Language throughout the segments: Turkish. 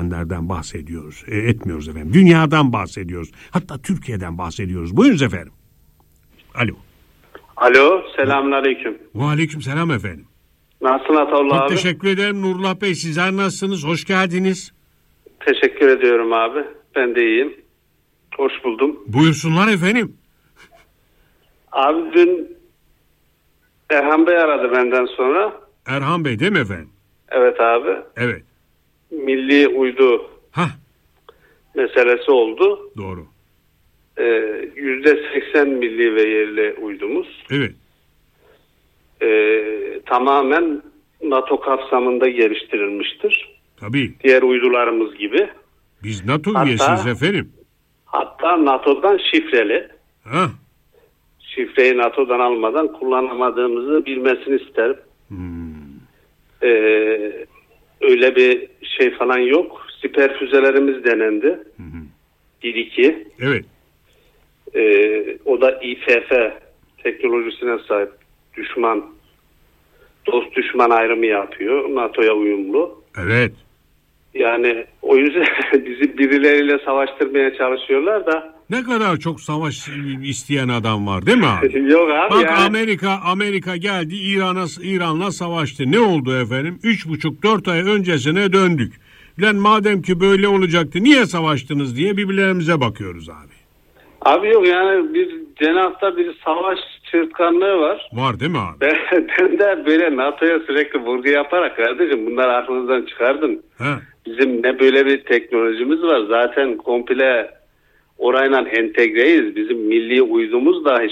gezegenlerden bahsediyoruz. Etmiyoruz efendim. Dünyadan bahsediyoruz. Hatta Türkiye'den bahsediyoruz. Buyurunuz efendim. Alo. Alo, selamünaleyküm. Aleyküm selam efendim. Nasılsın Ataullah abi? Çok teşekkür ederim Nurullah Bey. Sizler nasılsınız? Hoş geldiniz. Teşekkür ediyorum abi. Ben de iyiyim. Hoş buldum. Buyursunlar efendim. Abi dün Erhan Bey aradı benden sonra. Erhan Bey değil mi efendim? Evet abi. Evet. Milli uydu meselesi oldu. Doğru. %80 milli ve yerli uydumuz. Evet. Tamamen NATO kapsamında geliştirilmiştir. Tabii. Diğer uydularımız gibi. Biz NATO üyesiyiz efendim. Hatta NATO'dan şifreli. Şifreyi NATO'dan almadan kullanamadığımızı bilmesini isterim. Öyle bir şey falan yok. Siper füzelerimiz denendi. 1-2. Evet. O da İFF teknolojisine sahip dost düşman ayrımı yapıyor. NATO'ya uyumlu. Evet. Yani o yüzden bizi birileriyle savaştırmaya çalışıyorlar da. Ne kadar çok savaş isteyen adam var değil mi abi? Yok abi. Bak yani. Amerika geldi İran'la savaştı. Ne oldu efendim? 3,5-4 ay öncesine döndük. Lan madem ki böyle olacaktı niye savaştınız diye birbirlerimize bakıyoruz abi. Abi yok yani bir cenahta bir savaş çırtkanlığı var. Var değil mi abi? Ben de böyle NATO'ya sürekli vurgu yaparak kardeşim bunları aklınızdan çıkardın. Bizim ne böyle bir teknolojimiz var. Zaten komple orayla entegreyiz. Bizim milli uydumuz dahi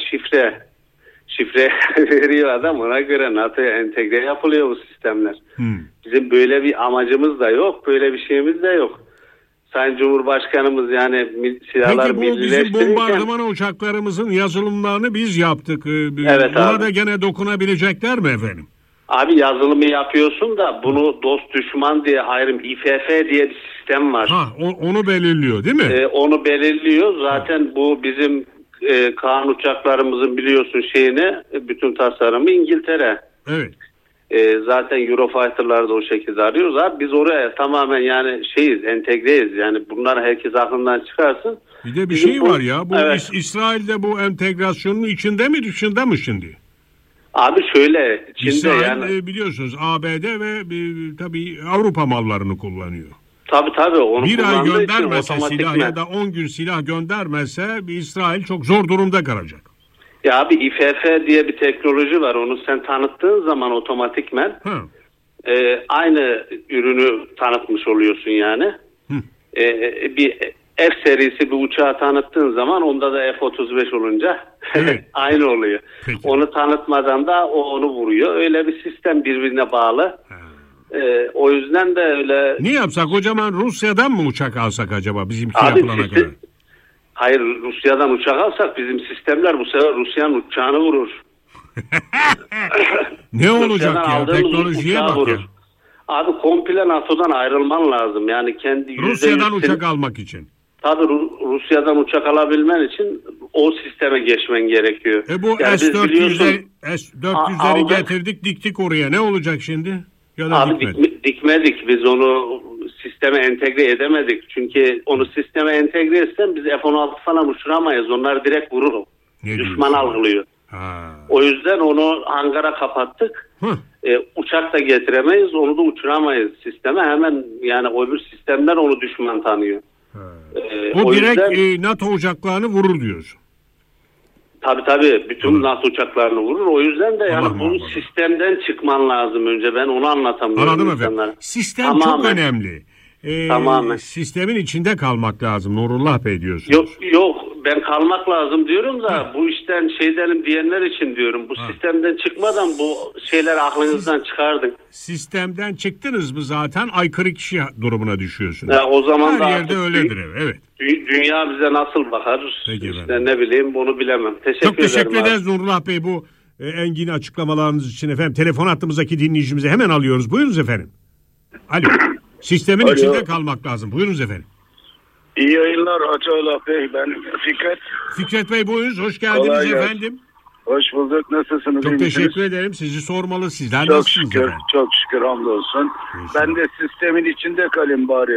şifre veriyor adam. Ona göre NATO'ya entegre yapılıyor bu sistemler. Bizim böyle bir amacımız da yok. Böyle bir şeyimiz de yok. Sayın Cumhurbaşkanımız yani silahlar millileştirirken... Peki bu bizim bombardıman uçaklarımızın yazılımlarını biz yaptık. Evet buna abi. da gene dokunabilecekler mi efendim? Abi yazılımı yapıyorsun da bunu dost düşman diye ayrım İFF diye bir sistem var. Onu belirliyor değil mi? Onu belirliyor. Zaten bu bizim Kaan uçaklarımızın biliyorsun bütün tasarımı İngiltere. Evet. Zaten Eurofighter'lar da o şekilde arıyoruz. Abi biz oraya tamamen yani entegreyiz. Yani bunlar herkes aklından çıkarsın. Bir de bir şey var ya. Bu evet. İsrail'de bu entegrasyonun içinde mi dışında mı şimdi? Abi şöyle içinde İsrail yani. Biliyorsunuz ABD ve tabii Avrupa mallarını kullanıyor. Tabii onu bir ay göndermese silah ya da 10 gün silah göndermese İsrail çok zor durumda kalacak. Ya abi İFF diye bir teknoloji var. Onu sen tanıttığın zaman otomatikmen aynı ürünü tanıtmış oluyorsun yani. Bir F serisi bir uçağı tanıttığın zaman onda da F-35 olunca aynı oluyor. Peki. Onu tanıtmadan da o onu vuruyor. Öyle bir sistem birbirine bağlı. O yüzden de öyle... Ne yapsak kocaman Rusya'dan mı uçak alsak acaba bizimki yapılana göre? Hayır Rusya'dan uçak alsak bizim sistemler bu sefer Rusya'nın uçağını vurur. Ne olacak ya teknolojiye bak vurur. ya. Abi komple NATO'dan ayrılman lazım. Yani kendi Rusya'dan uçak almak için. Tabii Rusya'dan uçak alabilmen için o sisteme geçmen gerekiyor. Bu yani S-400'leri getirdik diktik oraya. Ne olacak şimdi? Ya da abi dikmedik. Biz onu sisteme entegre edemedik. Çünkü onu sisteme entegre etsen biz F-16 falan uçuramayız. Onlar direkt vurur. Düşman algılıyor. O yüzden onu hangara kapattık. Uçak da getiremeyiz. Onu da uçuramayız sisteme. Hemen yani öbür sistemler onu düşman tanıyor. O direkt NATO uçaklarını vurur diyorsun. Tabii. Bütün NATO uçaklarını vurur. O yüzden de yani bu sistemden çıkman lazım önce. Ben onu anlatamıyorum. Anladım efendim. Sistem çok önemli. Tamamen. Sistemin içinde kalmak lazım. Nurullah Bey diyorsunuz. Yok. Ben kalmak lazım diyorum da bu işten diyenler için diyorum. Bu sistemden çıkmadan bu şeyler aklınızdan çıkardın. Sistemden çıktınız mı zaten aykırı kişi durumuna düşüyorsunuz. O zaman her yerde öyledir. Evet. Dünya bize nasıl bakar? Peki ne bileyim bunu bilemem. Çok teşekkür ederiz Nurullah Bey bu engin açıklamalarınız için efendim. Telefon hattımızdaki dinleyicimizi hemen alıyoruz. Buyurunuz efendim. Alo. Sistemin içinde kalmak lazım. Buyurunuz efendim. İyi yayınlar Ataullah Bey. Ben Fikret. Fikret Bey buyurunuz. Hoş geldiniz efendim. Hoş bulduk. Nasılsınız? Çok teşekkür ederim. Sizi sormalı. Sizler çok nasılsınız şükür, efendim? çok şükür hamdolsun. Ben de sistemin içinde kalayım bari.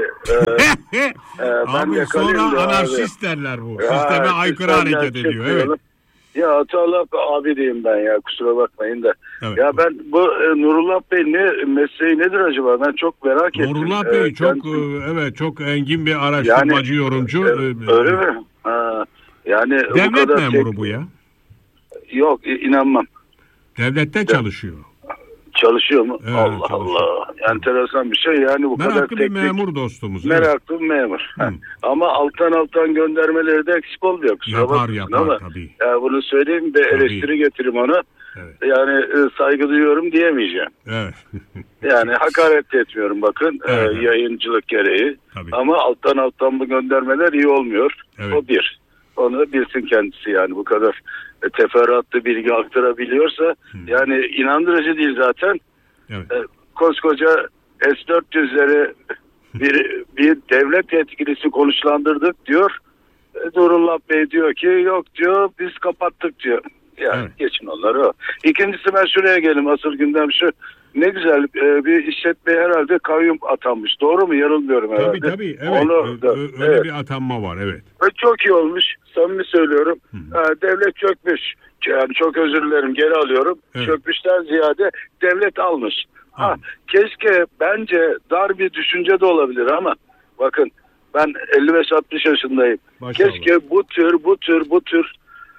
Abi de sonra anarşist abi. derler bu. Sisteme aykırı hareket ediyor. Evet. Ya Ataullah abi diyeyim ben ya, kusura bakmayın da. Evet. Ya ben bu Nurullah Bey mesleği nedir acaba? Ben çok merak ettim. Nurullah Bey çok engin bir araştırmacı, yorumcu. Öyle mi? Yani devlet memuru bu ya. Yok, inanmam. Devlette çalışıyor. Çalışıyor mu? Evet, Allah çalışıyor. Allah. Enteresan bir şey yani, bu meraklı kadar teknik. Meraklı bir memur dostumuz. Meraklı bir memur. Ama alttan göndermeleri de eksik olmuyor. Yapar ama tabii. Yani bunu söyleyeyim de eleştiri getireyim ona. Evet. Yani saygı duyuyorum diyemeyeceğim. Evet. Yani hakaret de etmiyorum bakın, evet. Yayıncılık gereği. Tabii. Ama alttan bu göndermeler iyi olmuyor. Evet. O bir. Onu bilsin kendisi yani, bu kadar teferruatlı bilgi aktarabiliyorsa yani inandırıcı değil zaten. Evet. Koskoca S-400'leri bir devlet yetkilisi konuşlandırdık diyor. Nurullah Bey diyor ki yok diyor, biz kapattık diyor. Yani evet. Geçin onları o. İkincisi, ben şuraya geleyim, asıl gündem şu. Ne güzel bir işletmeye herhalde kayyum atanmış. Doğru mu? Yanılmıyorum herhalde. Tabii evet. Öyle bir atanma var, evet. Çok iyi olmuş. Samimi söylüyorum. Devlet çökmüş. Yani çok özür dilerim, geri alıyorum. Evet. Çökmüşten ziyade devlet almış. Keşke, bence dar bir düşünce de olabilir ama bakın ben 55-60 yaşındayım. Maşallah. Keşke bu tür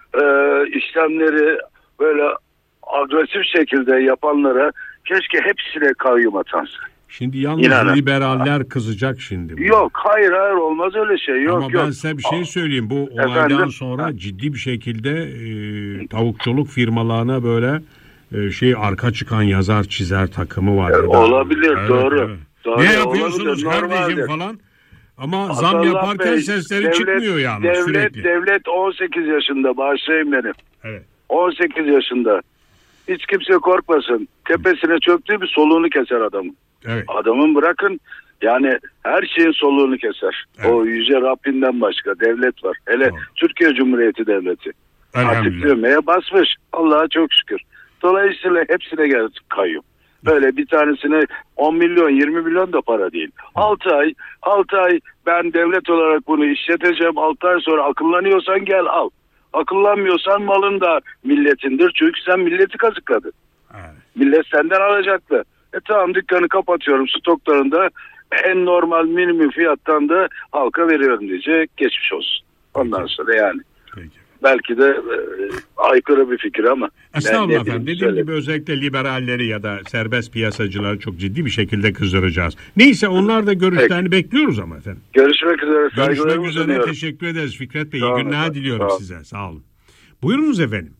işlemleri böyle agresif şekilde yapanlara keşke hepsine kayyum atansın. Şimdi yalnız liberaller kızacak şimdi. Yok, hayır olmaz öyle şey. Yok, ama ben size bir şey söyleyeyim. Bu olaydan sonra ciddi bir şekilde tavukçuluk firmalarına böyle arka çıkan yazar çizer takımı var. Olabilir, evet, doğru. Evet. Doğru. Ne yapıyorsunuz kardeşim falan? Ama zam yaparken sesleri çıkmıyor yani sürekli. Devlet 18 yaşında, bağışlayın beni. Evet. 18 yaşında. Hiç kimse korkmasın. Tepesine çöktüğü bir soluğunu keser adamın. Evet. Adamın bırakın yani her şeyin soluğunu keser. Evet. O yüce Rabbinden başka devlet var. Hele Türkiye Cumhuriyeti Devleti. Artık düğmeye basmış. Allah'a çok şükür. Dolayısıyla hepsine geldi kayyum. Böyle bir tanesine 10 milyon 20 milyon da para değil. 6 ay ben devlet olarak bunu işleteceğim. 6 ay sonra akıllanıyorsan gel al. Akıllanmıyorsan malın da milletindir. Çünkü sen milleti kazıkladın. Evet. Millet senden alacaktı. Tamam, dükkanı kapatıyorum, stoklarında en normal minimum fiyattan da halka veriyorum diyecek. Geçmiş olsun. Ondan sonra yani. Peki. Belki de aykırı bir fikir ama. Estağfurullah efendim. Dediğim gibi özellikle liberalleri ya da serbest piyasacıları çok ciddi bir şekilde kızdıracağız. Neyse, onlar da görüşlerini bekliyoruz ama efendim. Görüşmek üzere. Görüşmek üzere. Teşekkür ederiz Fikret Bey. İyi günler diliyorum size. Sağ olun. Buyurunuz efendim.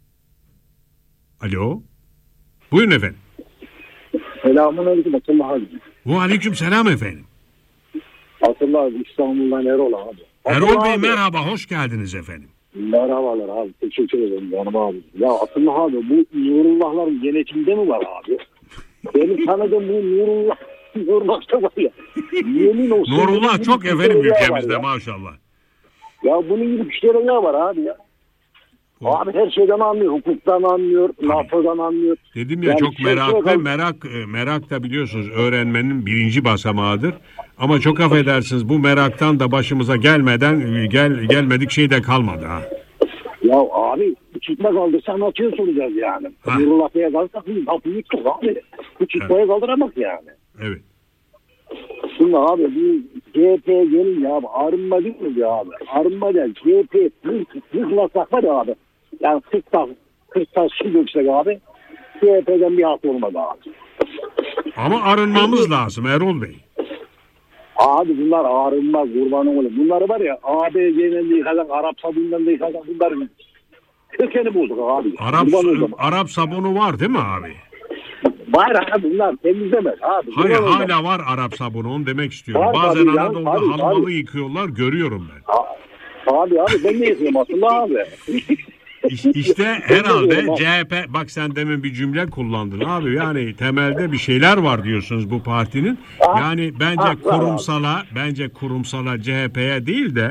Alo. Buyurun efendim. Selamünaleyküm Atıllah abi. Aleyküm selam efendim. Atıllah abi, İstanbul'dan Erol abi. Erol Bey merhaba, hoş geldiniz efendim. Merhabalar abi, teşekkür ederim canım abi. Ya Atıllah abi, bu Nurullah'ların genetimde mi var abi? Benim tanıdığım bu Nurullah'ta var ya. Yemin olsun. Nurullah çok efendim ülkemizde maşallah. Ya bunun gibi kişilere ne var abi ya? Abi her şeyden anlıyor, hukuktan anlıyor, NATO'dan anlıyor. Dedim ya yani çok meraklı, merak da biliyorsunuz öğrenmenin birinci basamağıdır. Ama çok affedersiniz, bu meraktan da başımıza gelmedik şey de kalmadı ha. Ya abi çıkma kaldırsan atıyor soracağız yani. Nurullah Bey'e kaldırsak kapıyı yıktık abi. Bu çıkmaya kaldıramaz yani. Evet. Şimdi abi bu CHP gelin ya abi, arınma değil mi ya abi? Arınma değil, CHP hızlasak var ya abi. Yani 40 taş su döksek abi, CHP'den bir hak olmadı abi. Ama arınmamız lazım Erol Bey. Abi bunlar arınmaz, kurbanım olayım. Bunları var ya ABC'den de yıkacak, Arap sabunundan da yıkacak, bunların kökeni bulduk abi. Arap sabunu var değil mi abi? Var abi, bunlar temizlemez abi. Hayır, hala var Arap sabunu, onu demek istiyorum. Var, bazen Anadolu'da halı yıkıyorlar, görüyorum ben. Abi ben ne yıkıyorum aslında abi. İşte herhalde CHP, bak sen demin bir cümle kullandın abi, yani temelde bir şeyler var diyorsunuz bu partinin. Yani bence kurumsala CHP'ye değil de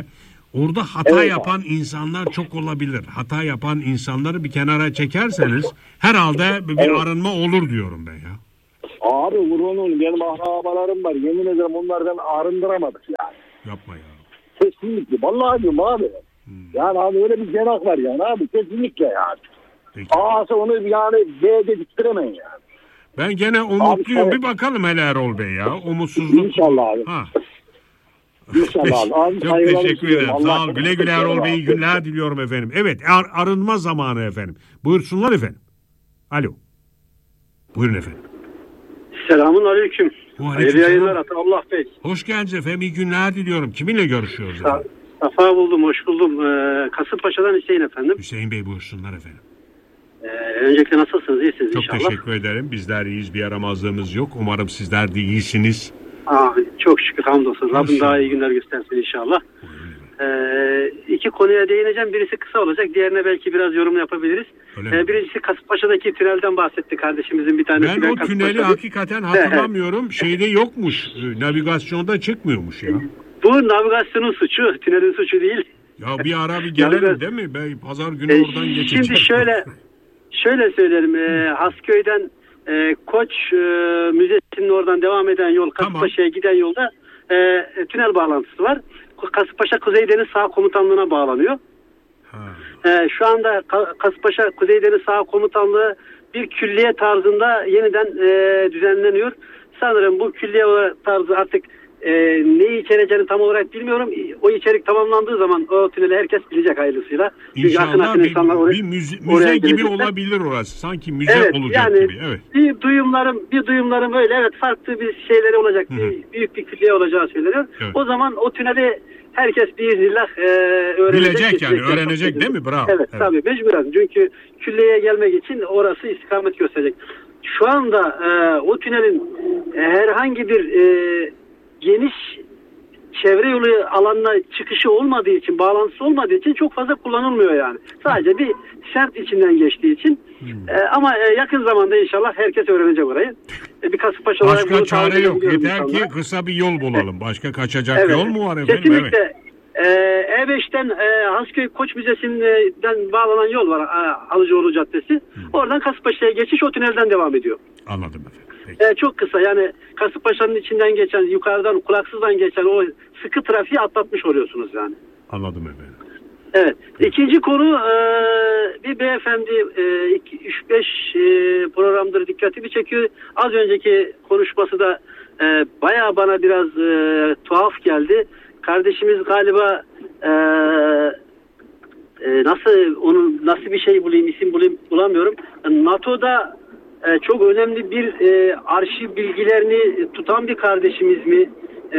Orada hata yapan insanlar çok olabilir. Hata yapan insanları bir kenara çekerseniz herhalde bir arınma olur diyorum ben ya. Abi vurunun benim akrabalarım var. Yemin ederim onlardan arındıramadık yani. Yapma ya. Kesinlikle. Vallahi diyorum abi. Yani abi öyle bir cenah var yani abi. Kesinlikle yani. Ağası onu yani B'de diktiremeyin yani. Ben gene umutluyum. Abi, bir bakalım hele Erol Bey ya. Umutsuzluk. İnşallah abi. İnşallah abi. Çok teşekkür ederim. Sağ ol. Güle güle Erol Bey. Günler diliyorum efendim. Evet, arınma zamanı efendim. Buyursunlar efendim. Alo. Buyurun efendim. Selamun aleyküm. Hayırlı yayınlar Allah Bey. Hoş geldiniz efendim. İyi günler diliyorum. Kiminle görüşüyoruz efendim? Safa buldum, hoş buldum. Kasımpaşa'dan Hüseyin efendim. Hüseyin Bey buyursunlar efendim. Öncelikle nasılsınız? İyisiniz çok inşallah. Çok teşekkür ederim. Bizler iyiyiz. Bir yaramazlığımız yok. Umarım sizler de iyisiniz. Çok şükür hamdolsun. Rabbim daha iyi günler göstersin inşallah. İki konuya değineceğim. Birisi kısa olacak. Diğerine belki biraz yorum yapabiliriz. Birincisi Kasımpaşa'daki tünelden bahsetti kardeşimizin bir tanesi. Ben o tüneli hakikaten hatırlamıyorum. Şeyde yokmuş. Navigasyonda çıkmıyormuş ya. Bu navigasyonun suçu. Tünelin suçu değil. Ya bir ara bir gelelim değil mi? Ben pazar günü oradan geçeceğim. Şimdi şöyle söyleyelim. Hasköy'den Koç Müzesi'nin oradan devam eden yol, Kasımpaşa'ya giden yolda tünel bağlantısı var. Kasımpaşa Kuzeydeniz Sağ Komutanlığı'na bağlanıyor. Şu anda Kasımpaşa Kuzeydeniz Sağ Komutanlığı bir külliye tarzında yeniden düzenleniyor. Sanırım bu külliye tarzı artık neyi içereceğini tam olarak bilmiyorum. O içerik tamamlandığı zaman o tüneli herkes bilecek hayırlısıyla. İnşallah bir müze gibi olabilir orası. Sanki müze olacak yani gibi. Evet. Bir duyumlarım öyle. Evet, farklı bir şeyleri olacak. Büyük bir külliye olacağı söyleniyor. Evet. O zaman o tüneli herkes biiznillah öğrenecek. Bilecek yani, öğrenecek değil mi? Bravo. Evet, tabii mecburen. Çünkü külliyeye gelmek için orası istikamet gösterecek. Şu anda o tünelin herhangi bir geniş çevre yolu alanına çıkışı olmadığı için, bağlantısı olmadığı için çok fazla kullanılmıyor yani. Sadece bir semt içinden geçtiği için. Ama yakın zamanda inşallah herkes öğrenecek orayı. Bir Kasımpaşa olarak başka çare yok. Yeter ki kısa bir yol bulalım. Başka kaçacak yol mu var efendim? Kesinlikle. Evet. E5'ten Hasköy Koç Müzesi'nden bağlanan yol var. Alıcıoğlu Caddesi. Oradan Kasımpaşa'ya geçiş o tünelden devam ediyor. Anladım efendim. Çok kısa yani Kasımpaşa'nın içinden geçen, yukarıdan Kulaksız'dan geçen o sıkı trafiği atlatmış oluyorsunuz yani. Anladım efendim. Evet. İkinci konu bir beyefendi 3-5 programdır dikkatimi çekiyor. Az önceki konuşması da bayağı bana biraz tuhaf geldi. Kardeşimiz galiba nasıl bir şey bulayım, isim bulamıyorum. NATO'da çok önemli bir arşiv bilgilerini tutan bir kardeşimiz mi?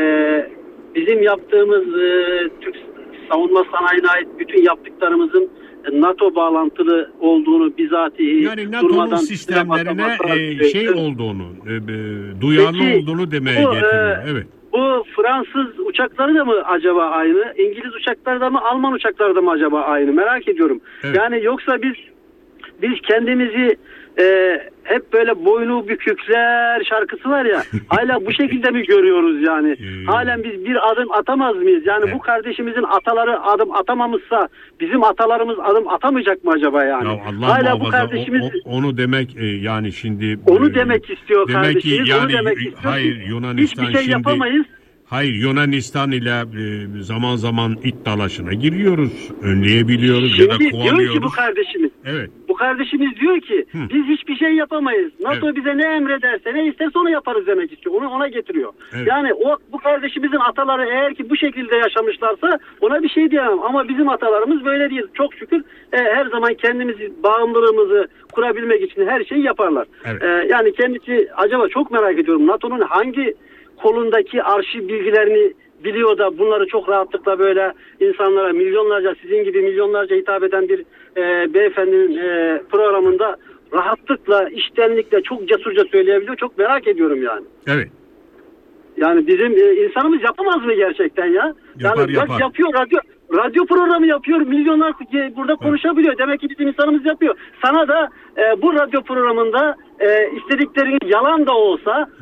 Bizim yaptığımız Türk savunma sanayine ait bütün yaptıklarımızın NATO bağlantılı olduğunu bizatihi yani NATO'nun sistemlerine olduğunu, duyarlı olduğunu demeye getiriyor. Evet. Bu Fransız uçakları da mı acaba aynı? İngiliz uçakları da mı? Alman uçakları da mı acaba aynı? Merak ediyorum. Evet. Yani yoksa biz kendimizi hep böyle boynu bükükler şarkısı var ya, hala bu şekilde mi görüyoruz yani? Halen biz bir adım atamaz mıyız? Yani bu kardeşimizin ataları adım atamamışsa bizim atalarımız adım atamayacak mı acaba yani? Ya Allah hala muhafaza, bu kardeşimiz onu demek yani şimdi onu demek istiyor demek kardeşimiz. Ki, yani, onu demek istiyor. Hayır, Yunanistan hiçbir şey yapamayız. Hayır, Yunanistan ile zaman zaman it dalaşına giriyoruz, önleyebiliyoruz ya da kovalıyoruz. Diyor ki bu kardeşimiz. Evet. Bu kardeşimiz diyor ki biz hiçbir şey yapamayız. NATO bize ne emrederse, ne isterse onu yaparız demek istiyor. Ona getiriyor. Evet. Yani bu kardeşimizin ataları eğer ki bu şekilde yaşamışlarsa ona bir şey diyemem. Ama bizim atalarımız böyle değil. Çok şükür her zaman kendimizi, bağımlılığımızı kurabilmek için her şeyi yaparlar. Evet. Yani kendisi acaba çok merak ediyorum. NATO'nun hangi kolundaki arşiv bilgilerini biliyor da bunları çok rahatlıkla böyle insanlara milyonlarca, sizin gibi milyonlarca hitap eden bir beyefendinin programında rahatlıkla, içtenlikle çok cesurca söyleyebiliyor. Çok merak ediyorum yani. Evet. Yani bizim insanımız yapamaz mı gerçekten ya? Yapar. Yapıyor, radyo programı yapıyor, milyonlar burada konuşabiliyor. Demek ki bizim insanımız yapıyor. Sana da bu radyo programında istediklerini yalan da olsa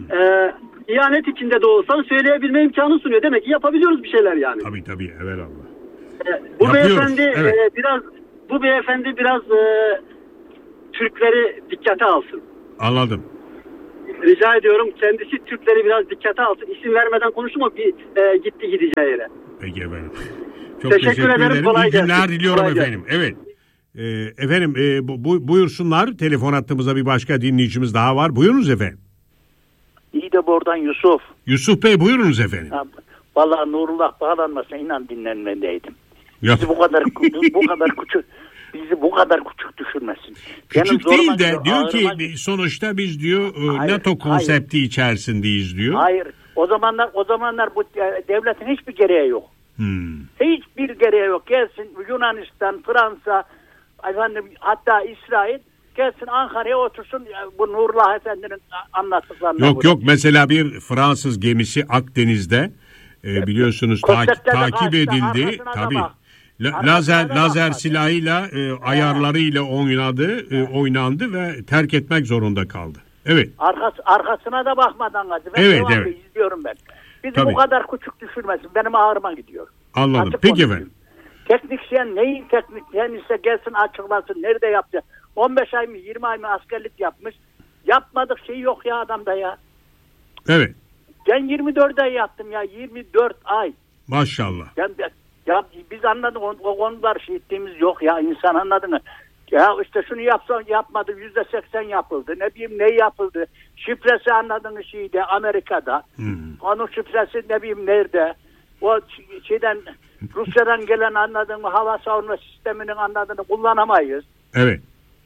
ihanet içinde de olsan söyleyebilme imkanı sunuyor. Demek ki yapabiliyoruz bir şeyler yani. Tabii evelallah. Bu beyefendi biraz Türkleri dikkate alsın. Anladım. Rica ediyorum, kendisi Türkleri biraz dikkate alsın. İsim vermeden konuşma, bir gitti gideceği yere. Peki efendim. Çok teşekkür ederim. İyi günler diliyorum efendim. Evet. Efendim buyursunlar. Telefon hattımıza bir başka dinleyicimiz daha var. Buyurunuz efendim. İyi de buradan Yusuf. Yusuf Bey buyurunuz efendim. Vallahi Nurullah bağlanmasa inan dinlenmedeydim. Bizi bu kadar küçük. Bizi bu kadar küçük düşürmesin. Küçük değil de diyor ki sonuçta biz diyor NATO konsepti içerisindeyiz diyor. Hayır. O zamanlar bu devletin hiçbir gereği yok. Hiçbir gereği yok. Gelsin Yunanistan, Fransa, hatta İsrail gelsin Ankara'ya otursun, bu Nurullah Efendi'nin anlattıklarına. Yok mesela bir Fransız gemisi Akdeniz'de biliyorsunuz takip edildi. Tabii. Lazer silahıyla ayarlarıyla oynandı ve terk etmek zorunda kaldı. Evet. Arkasına da bakmadan gazı. Evet. İzliyorum ben. Bizi bu kadar küçük düşürmesin. Benim ağrıma gidiyor. Anladım. Peki efendim. Teknisyen neyin teknisyen ise gelsin açıklasın. Nerede yaptı? 15 ay mı 20 ay mı askerlik yapmış. Yapmadık şey yok ya adamda ya. Evet. Ben 24 ay yaptım ya. 24 ay. Maşallah. Ya biz anladık, o konular ettiğimiz yok ya, insan anladı mı? Ya işte şunu yapsan yapmadı, %80 yapıldı. Ne bileyim ne yapıldı? Şifresi anladığınız şeyde Amerika'da. Onun şifresi ne bileyim nerede? O şeyden Rusya'dan gelen anladığın hava savunma sisteminin anladığını kullanamayız. Evet.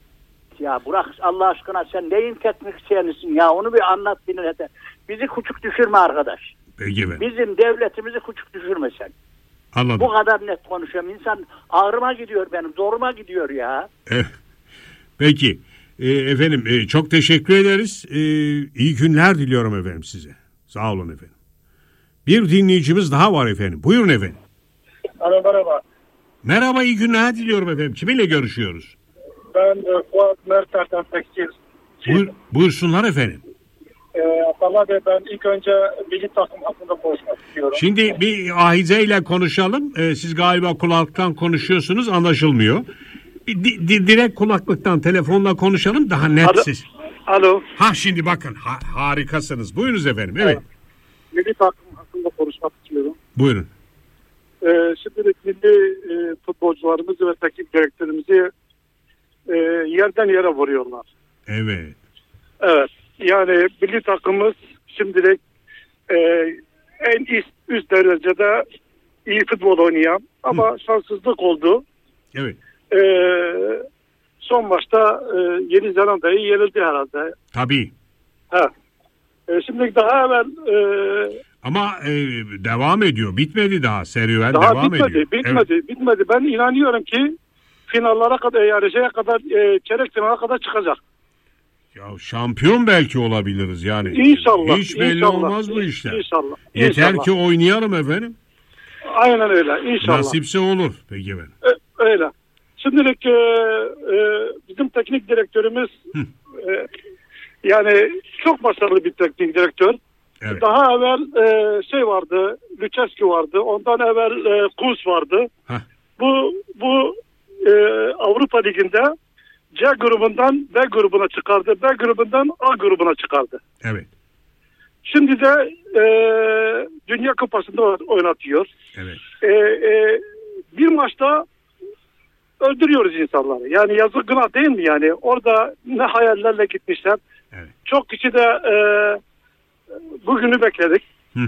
Ya bırak Allah aşkına, sen neyin teknisyenisin ya, onu bir anlat dinle. Bizi küçük düşürme arkadaş. Peki be. Bizim devletimizi küçük düşürme sen. Anladım. Bu kadar net konuşuyorum. İnsan ağrıma gidiyor benim. Zoruma gidiyor ya. Peki. Efendim çok teşekkür ederiz. İyi günler diliyorum efendim size. Sağ olun efendim. Bir dinleyicimiz daha var efendim. Buyurun efendim. Merhaba. Merhaba, iyi günler diliyorum efendim. Kiminle görüşüyoruz? Ben Fuat Merter'den Tekstil. Buyursunlar efendim. Abdullah Bey, ben ilk önce milli takım hakkında konuşmak istiyorum. Şimdi bir ahizeyle konuşalım. Siz galiba kulaklıktan konuşuyorsunuz, anlaşılmıyor. Direkt kulaklıktan telefonla konuşalım, daha net ses. Alo. Şimdi bakın harikasınız. Buyurunuz efendim. Evet. Milli takım hakkında konuşmak istiyorum. Buyurun. Şimdi milli futbolcularımızı ve teknik direktörümüzü yerden yere vuruyorlar. Evet. Evet. Yani milli takımımız şimdilik en üst derecede iyi futbol oynayan ama şanssızlık oldu. Evet. Son maçta Yeni Zelanda'yı yenildi herhalde. Tabii. Şimdi daha evvel ama devam ediyor. Bitmedi daha. Serüven devam ediyor. Bitmedi. Ben inanıyorum ki finallara kadar, yani şeye kadar, çeyrek finale kadar çıkacak. Ya şampiyon belki olabiliriz yani. İnşallah. Hiç belli olmaz bu işler. İnşallah. Yeter ki oynayalım efendim. Aynen öyle. İnşallah. Nasipse olur. Peki efendim. Öyle. Şimdilik bizim teknik direktörümüz yani çok başarılı bir teknik direktör. Evet. Daha evvel vardı, Lucescu vardı. Ondan evvel Kuns vardı. Bu Avrupa Ligi'nde C grubundan B grubuna çıkardı. B grubundan A grubuna çıkardı. Evet. Şimdi de Dünya Kupası'nda oynatıyor. Evet. Bir maçta öldürüyoruz insanları. Yani yazık, günah değil mi yani? Orada ne hayallerle gitmişler. Evet. Çok kişi de bugünü bekledik.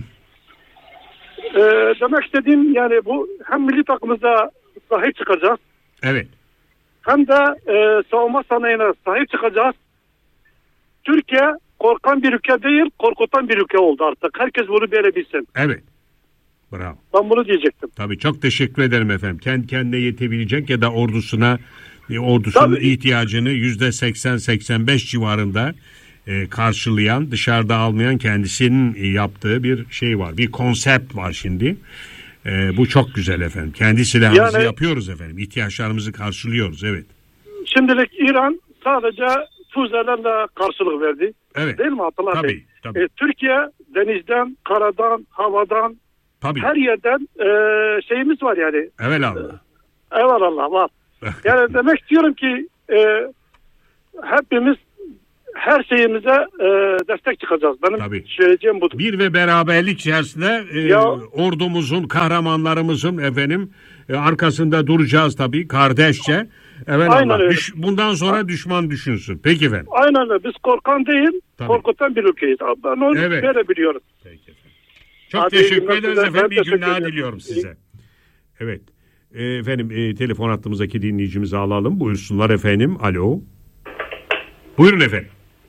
Demek istediğim yani bu, hem milli takımımıza sahip çıkacağız. Evet. Hem de savunma sanayine sahip çıkacağız. Türkiye korkan bir ülke değil, korkutan bir ülke oldu artık. Herkes bunu böyle bilsin. Evet. Bravo. Ben bunu diyecektim. Tabii, çok teşekkür ederim efendim. Kendi kendine yetebilecek ya da ordusunun ihtiyacını %80-85 civarında karşılayan, dışarıda almayan kendisinin yaptığı bir şey var. Bir konsept var şimdi. Bu çok güzel efendim. Kendi silahımızı yapıyoruz efendim. İhtiyaçlarımızı karşılıyoruz. Evet. Şimdilik İran sadece füzelerle karşılık verdi. Evet. Değil mi Abdullah Bey? Tabii. Türkiye denizden, karadan, havadan Tabii. Her yerden şeyimiz var yani. Evelallah. Eyvallah var. Yani demek istiyorum ki hepimiz her şeyimize destek çıkacağız. Benim söyleyeceğim budur. Bir ve beraberlik içerisinde ordumuzun, kahramanlarımızın arkasında duracağız tabii kardeşçe. Aynen öyle. Bundan sonra düşman düşünsün. Peki efendim. Aynen öyle. Biz korkan değil, korkutan bir ülkeyiz. Ben onu böyle biliyorum. Peki efendim. Çok teşekkür ederiz efendim. İyi günler diliyorum size. Evet. Efendim telefon hattımızdaki dinleyicimizi alalım. Buyursunlar efendim. Alo. Buyurun efendim.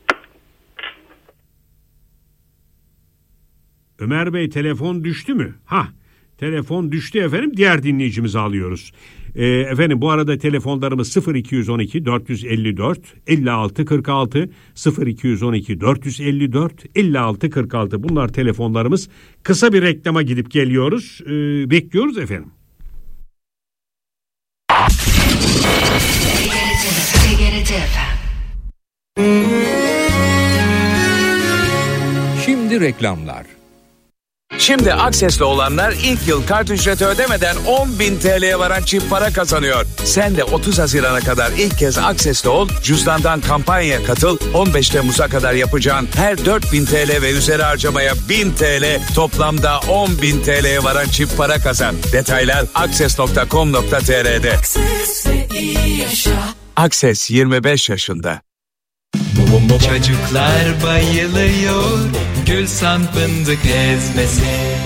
Ömer Bey telefon düştü mü? Telefon düştü efendim. Diğer dinleyicimizi alıyoruz. Efendim bu arada telefonlarımız 0212 454 56 46 0212 454 56 46. Bunlar telefonlarımız. Kısa bir reklama gidip geliyoruz. Bekliyoruz efendim. Şimdi reklamlar. Şimdi Akses'le olanlar ilk yıl kart ücreti ödemeden 10.000 TL'ye varan çift para kazanıyor. Sen de 30 Haziran'a kadar ilk kez Akses'le ol, cüzdandan kampanyaya katıl, 15 Temmuz'a kadar yapacağın her 4.000 TL ve üzeri harcamaya 1.000 TL, toplamda 10.000 TL'ye varan çift para kazan. Detaylar akses.com.tr'de. Akses 25 yaşında. Çocuklar bayılıyor Gülsan fındık ezmesi.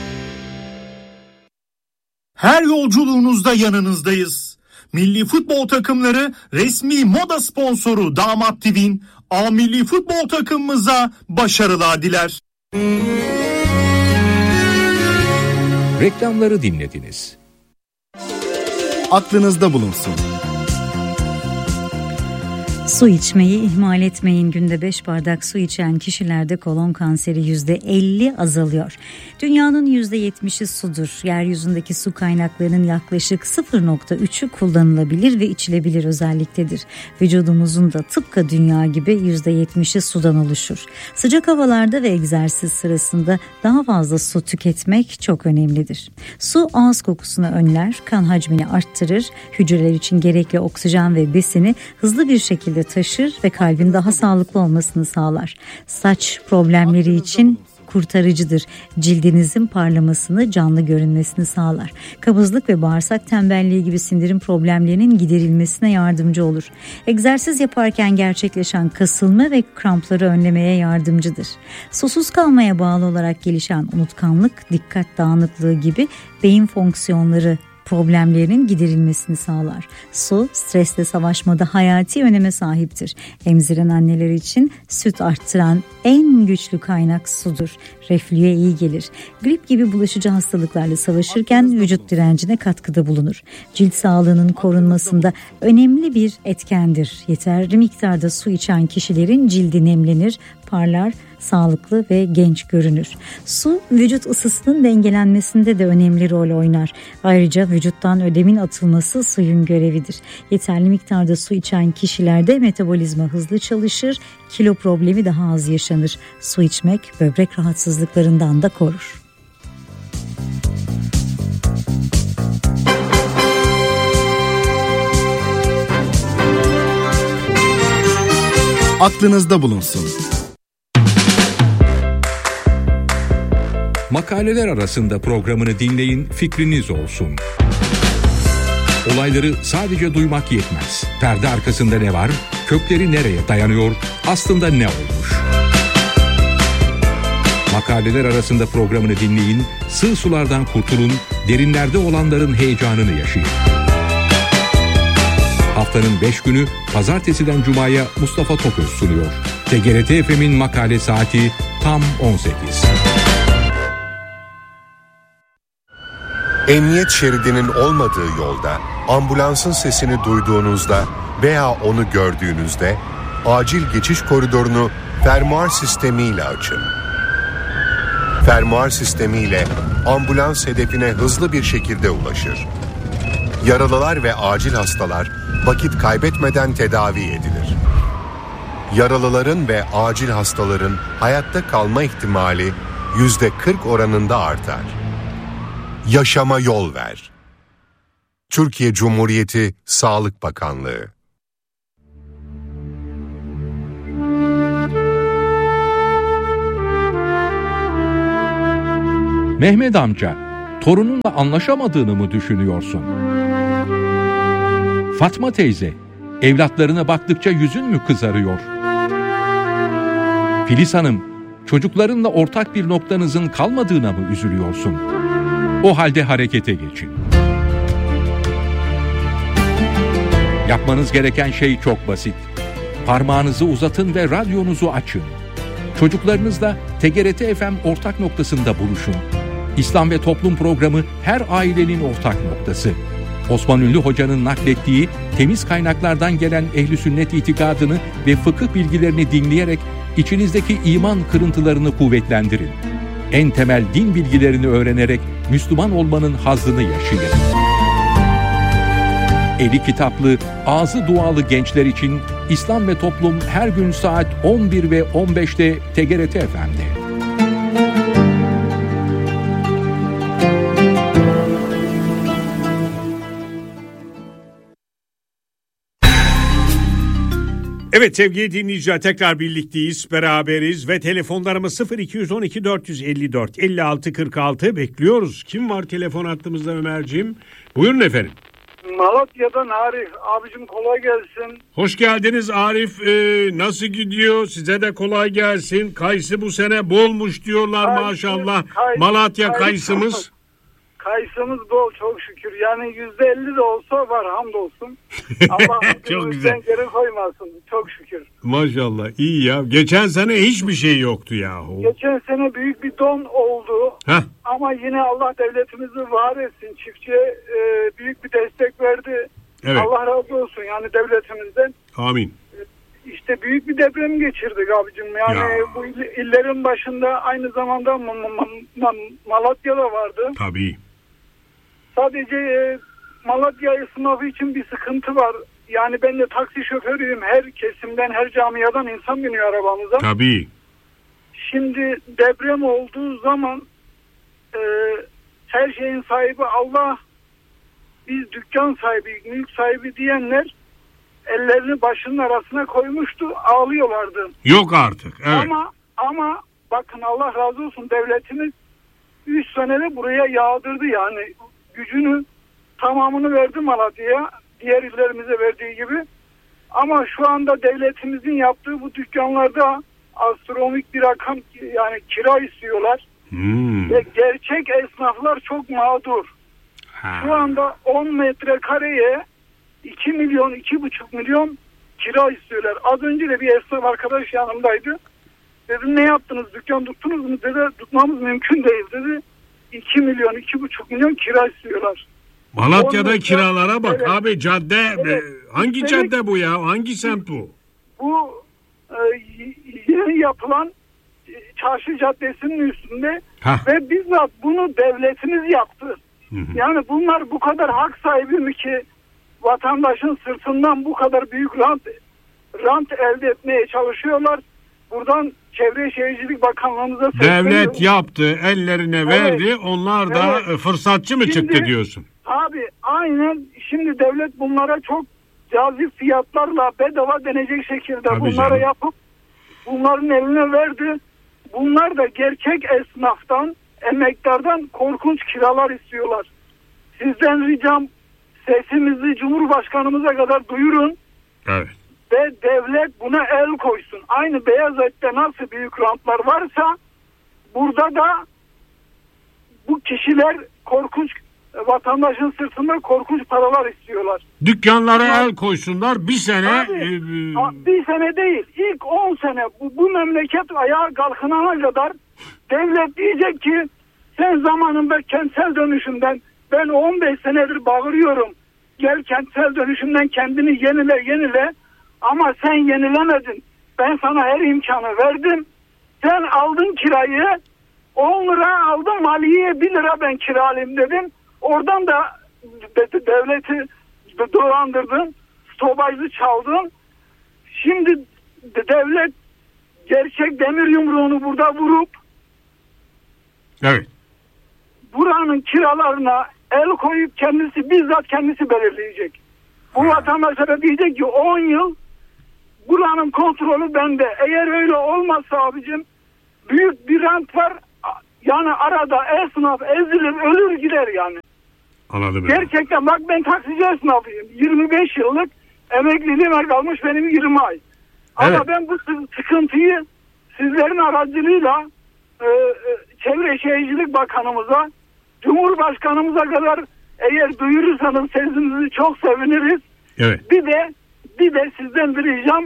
Her yolculuğunuzda yanınızdayız. Milli futbol takımları resmi moda sponsoru Damat TV'nin A Milli Futbol takımımıza başarılar diler. Reklamları dinlediniz. Aklınızda bulunsun. Su içmeyi ihmal etmeyin. Günde 5 bardak su içen kişilerde kolon kanseri %50 azalıyor. Dünyanın %70'i sudur. Yeryüzündeki su kaynaklarının yaklaşık 0.3'ü kullanılabilir ve içilebilir özelliktedir. Vücudumuzun da tıpkı dünya gibi %70'i sudan oluşur. Sıcak havalarda ve egzersiz sırasında daha fazla su tüketmek çok önemlidir. Su ağız kokusunu önler, kan hacmini arttırır, hücreler için gerekli oksijen ve besini hızlı bir şekilde taşır ve kalbin daha sağlıklı olmasını sağlar. Saç problemleri için kurtarıcıdır. Cildinizin parlamasını, canlı görünmesini sağlar. Kabızlık ve bağırsak tembelliği gibi sindirim problemlerinin giderilmesine yardımcı olur. Egzersiz yaparken gerçekleşen kasılma ve krampları önlemeye yardımcıdır. Susuz kalmaya bağlı olarak gelişen unutkanlık, dikkat dağınıklığı gibi beyin fonksiyonları problemlerinin giderilmesini sağlar. Su, stresle savaşmada hayati öneme sahiptir. Emziren anneler için süt arttıran en güçlü kaynak sudur. Reflüye iyi gelir. Grip gibi bulaşıcı hastalıklarla savaşırken vücut direncine katkıda bulunur. Cilt sağlığının korunmasında önemli bir etkendir. Yeterli miktarda su içen kişilerin cildi nemlenir, parlar, sağlıklı ve genç görünür. Su, vücut ısısının dengelenmesinde de önemli rol oynar. Ayrıca vücuttan ödemin atılması suyun görevidir. Yeterli miktarda su içen kişilerde metabolizma hızlı çalışır, kilo problemi daha az yaşanır. Su içmek böbrek rahatsızlıklarından da korur. Aklınızda bulunsun. Makaleler arasında programını dinleyin, fikriniz olsun. Olayları sadece duymak yetmez. Perde arkasında ne var? Kökleri nereye dayanıyor? Aslında ne olmuş? Makaleler arasında programını dinleyin, sığ sulardan kurtulun, derinlerde olanların heyecanını yaşayın. Haftanın 5 günü pazartesiden cumaya Mustafa Toköz sunuyor. TGRT FM'in makale saati tam 18. Emniyet şeridinin olmadığı yolda, ambulansın sesini duyduğunuzda veya onu gördüğünüzde acil geçiş koridorunu fermuar sistemiyle açın. Fermuar sistemiyle ambulans hedefine hızlı bir şekilde ulaşır. Yaralılar ve acil hastalar vakit kaybetmeden tedavi edilir. Yaralıların ve acil hastaların hayatta kalma ihtimali %40 oranında artar. Yaşama yol ver. Türkiye Cumhuriyeti Sağlık Bakanlığı. Mehmet amca, torununla anlaşamadığını mı düşünüyorsun? Fatma teyze, evlatlarına baktıkça yüzün mü kızarıyor? Filiz Hanım, çocuklarınla ortak bir noktanızın kalmadığına mı üzülüyorsun? O halde harekete geçin. Yapmanız gereken şey çok basit. Parmağınızı uzatın ve radyonuzu açın. Çocuklarınızla TGRT FM ortak noktasında buluşun. İslam ve Toplum programı her ailenin ortak noktası. Osman Ünlü Hoca'nın naklettiği temiz kaynaklardan gelen ehli sünnet itikadını ve fıkıh bilgilerini dinleyerek içinizdeki iman kırıntılarını kuvvetlendirin. En temel din bilgilerini öğrenerek Müslüman olmanın hazzını yaşayın. Eli kitaplı, ağzı dualı gençler için İslam ve Toplum her gün saat 11 ve 15'te TGRT FM'de. Evet sevgili dinleyiciler, tekrar birlikteyiz, beraberiz ve telefonlarımız 0212 454 56 46 bekliyoruz. Kim var telefon hattımızda Ömerciğim? Buyurun efendim. Malatya'dan Arif. Abicim kolay gelsin. Hoş geldiniz Arif. Nasıl gidiyor? Size de kolay gelsin. Kayısı bu sene bolmuş diyorlar maşallah. Malatya kayısımız. Kayısımız bol çok şükür. Yani %50 de olsa var hamdolsun. Allah çok güzel. Geri koymasın çok şükür. Maşallah iyi ya. Geçen sene hiçbir şey yoktu yahu. Geçen sene büyük bir don oldu. Heh. Ama yine Allah devletimizi var etsin. Çiftçiye büyük bir destek verdi. Evet. Allah razı olsun yani devletimizden. Amin. İşte büyük bir deprem geçirdik abicim. Yani bu illerin başında aynı zamanda Malatya'da vardı. Tabii. Sadece Malatya esnafı için bir sıkıntı var. Yani ben de taksi şoförüyüm. Her kesimden, her camiadan insan biniyor arabamıza. Tabii. Şimdi deprem olduğu zaman her şeyin sahibi Allah. Biz dükkan sahibi, mülk sahibi diyenler ellerini başının arasına koymuştu. Ağlıyorlardı. Yok artık. Evet. Ama bakın Allah razı olsun devletimiz 3 senede buraya yağdırdı yani. Gücünü tamamını verdi Malatya'ya, diğer illerimize verdiği gibi. Ama şu anda devletimizin yaptığı bu dükkanlarda astronomik bir rakam yani kira istiyorlar. Ve gerçek esnaflar çok mağdur. Şu anda 10 metrekareye 2 milyon, 2,5 milyon kira istiyorlar. Az önce de bir esnaf arkadaş yanımdaydı. Dedim ne yaptınız, dükkan tuttunuz mu? Dedi tutmamız mümkün değil dedi. 2 milyon, 2,5 milyon kira istiyorlar. Malatya'da kiralara bak abi, cadde hangi cadde bu ya? Hangi semt bu? Bu yeni yapılan Çarşı Caddesi'nin üstünde ve bizzat bunu devletimiz yaptı. Yani bunlar bu kadar hak sahibi mi ki vatandaşın sırtından bu kadar büyük rant elde etmeye çalışıyorlar. Buradan Çevre Şehircilik Bakanlığımıza devlet yaptı, ellerine verdi. Onlar da fırsatçı mı çıktı diyorsun? Abi aynen, şimdi devlet bunlara çok cazip fiyatlarla bedava denecek şekilde bunlara yapıp bunların eline verdi. Bunlar da gerçek esnaftan, emektardan korkunç kiralar istiyorlar. Sizden ricam sesimizi Cumhurbaşkanımıza kadar duyurun. Evet. Ve devlet buna el koysun. Aynı Beyazıt'ta nasıl büyük rantlar varsa burada da bu kişiler korkunç, vatandaşın sırtında korkunç paralar istiyorlar. Dükkanlara el koysunlar bir sene. Bir sene değil, ilk 10 sene bu memleket ayağa kalkınana kadar devlet diyecek ki sen zamanında kentsel dönüşümden, ben 15 senedir bağırıyorum, gel kentsel dönüşümden kendini yenile ama sen yenilemedin. Ben sana her imkanı verdim. Sen aldın kirayı 10 lira aldın, maliyeye 1 lira ben kiralayayım dedim. Oradan da devleti dolandırdın, stopajı çaldın. Şimdi devlet gerçek demir yumruğunu burada vurup buranın kiralarına el koyup bizzat kendisi belirleyecek. Bu vatandaşlara diyecek ki 10 yıl buranın kontrolü bende. Eğer öyle olmazsa abicim büyük bir rant var. Yani arada esnaf ezilir ölür gider yani. Anladım. Gerçekten bak ben taksici esnafıyım. 25 yıllık emekliliğime kalmış benim 20 ay. Ama evet. Ben bu sıkıntıyı sizlerin aracılığıyla Çevre Şehircilik Bakanımıza, Cumhurbaşkanımıza kadar eğer duyurursanız sesinizi çok seviniriz. Evet. Bir de sizden bir ricam,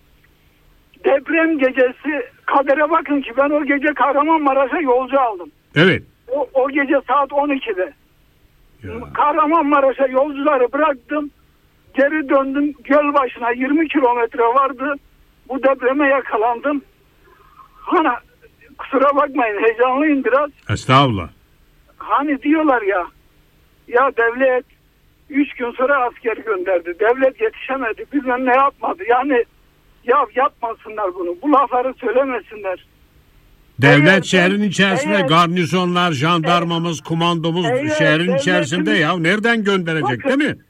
deprem gecesi kadere bakın ki ben o gece Kahramanmaraş'a yolcu aldım. Evet. O gece saat 12'de. Kahramanmaraş'a yolcuları bıraktım. Geri döndüm Gölbaşı'na 20 kilometre vardı. Bu depreme yakalandım. Hani kusura bakmayın heyecanlıyım biraz. Estağfurullah. Hani diyorlar ya devlet 3 gün sonra asker gönderdi. Devlet yetişemedi. Bilmem ne yapmadı. Yani yapmasınlar bunu. Bu lafları söylemesinler. Devlet şehrin içerisinde garnizonlar, jandarmamız, kumandomuz şehrin içerisinde ya. Nereden gönderecek bakın, değil mi?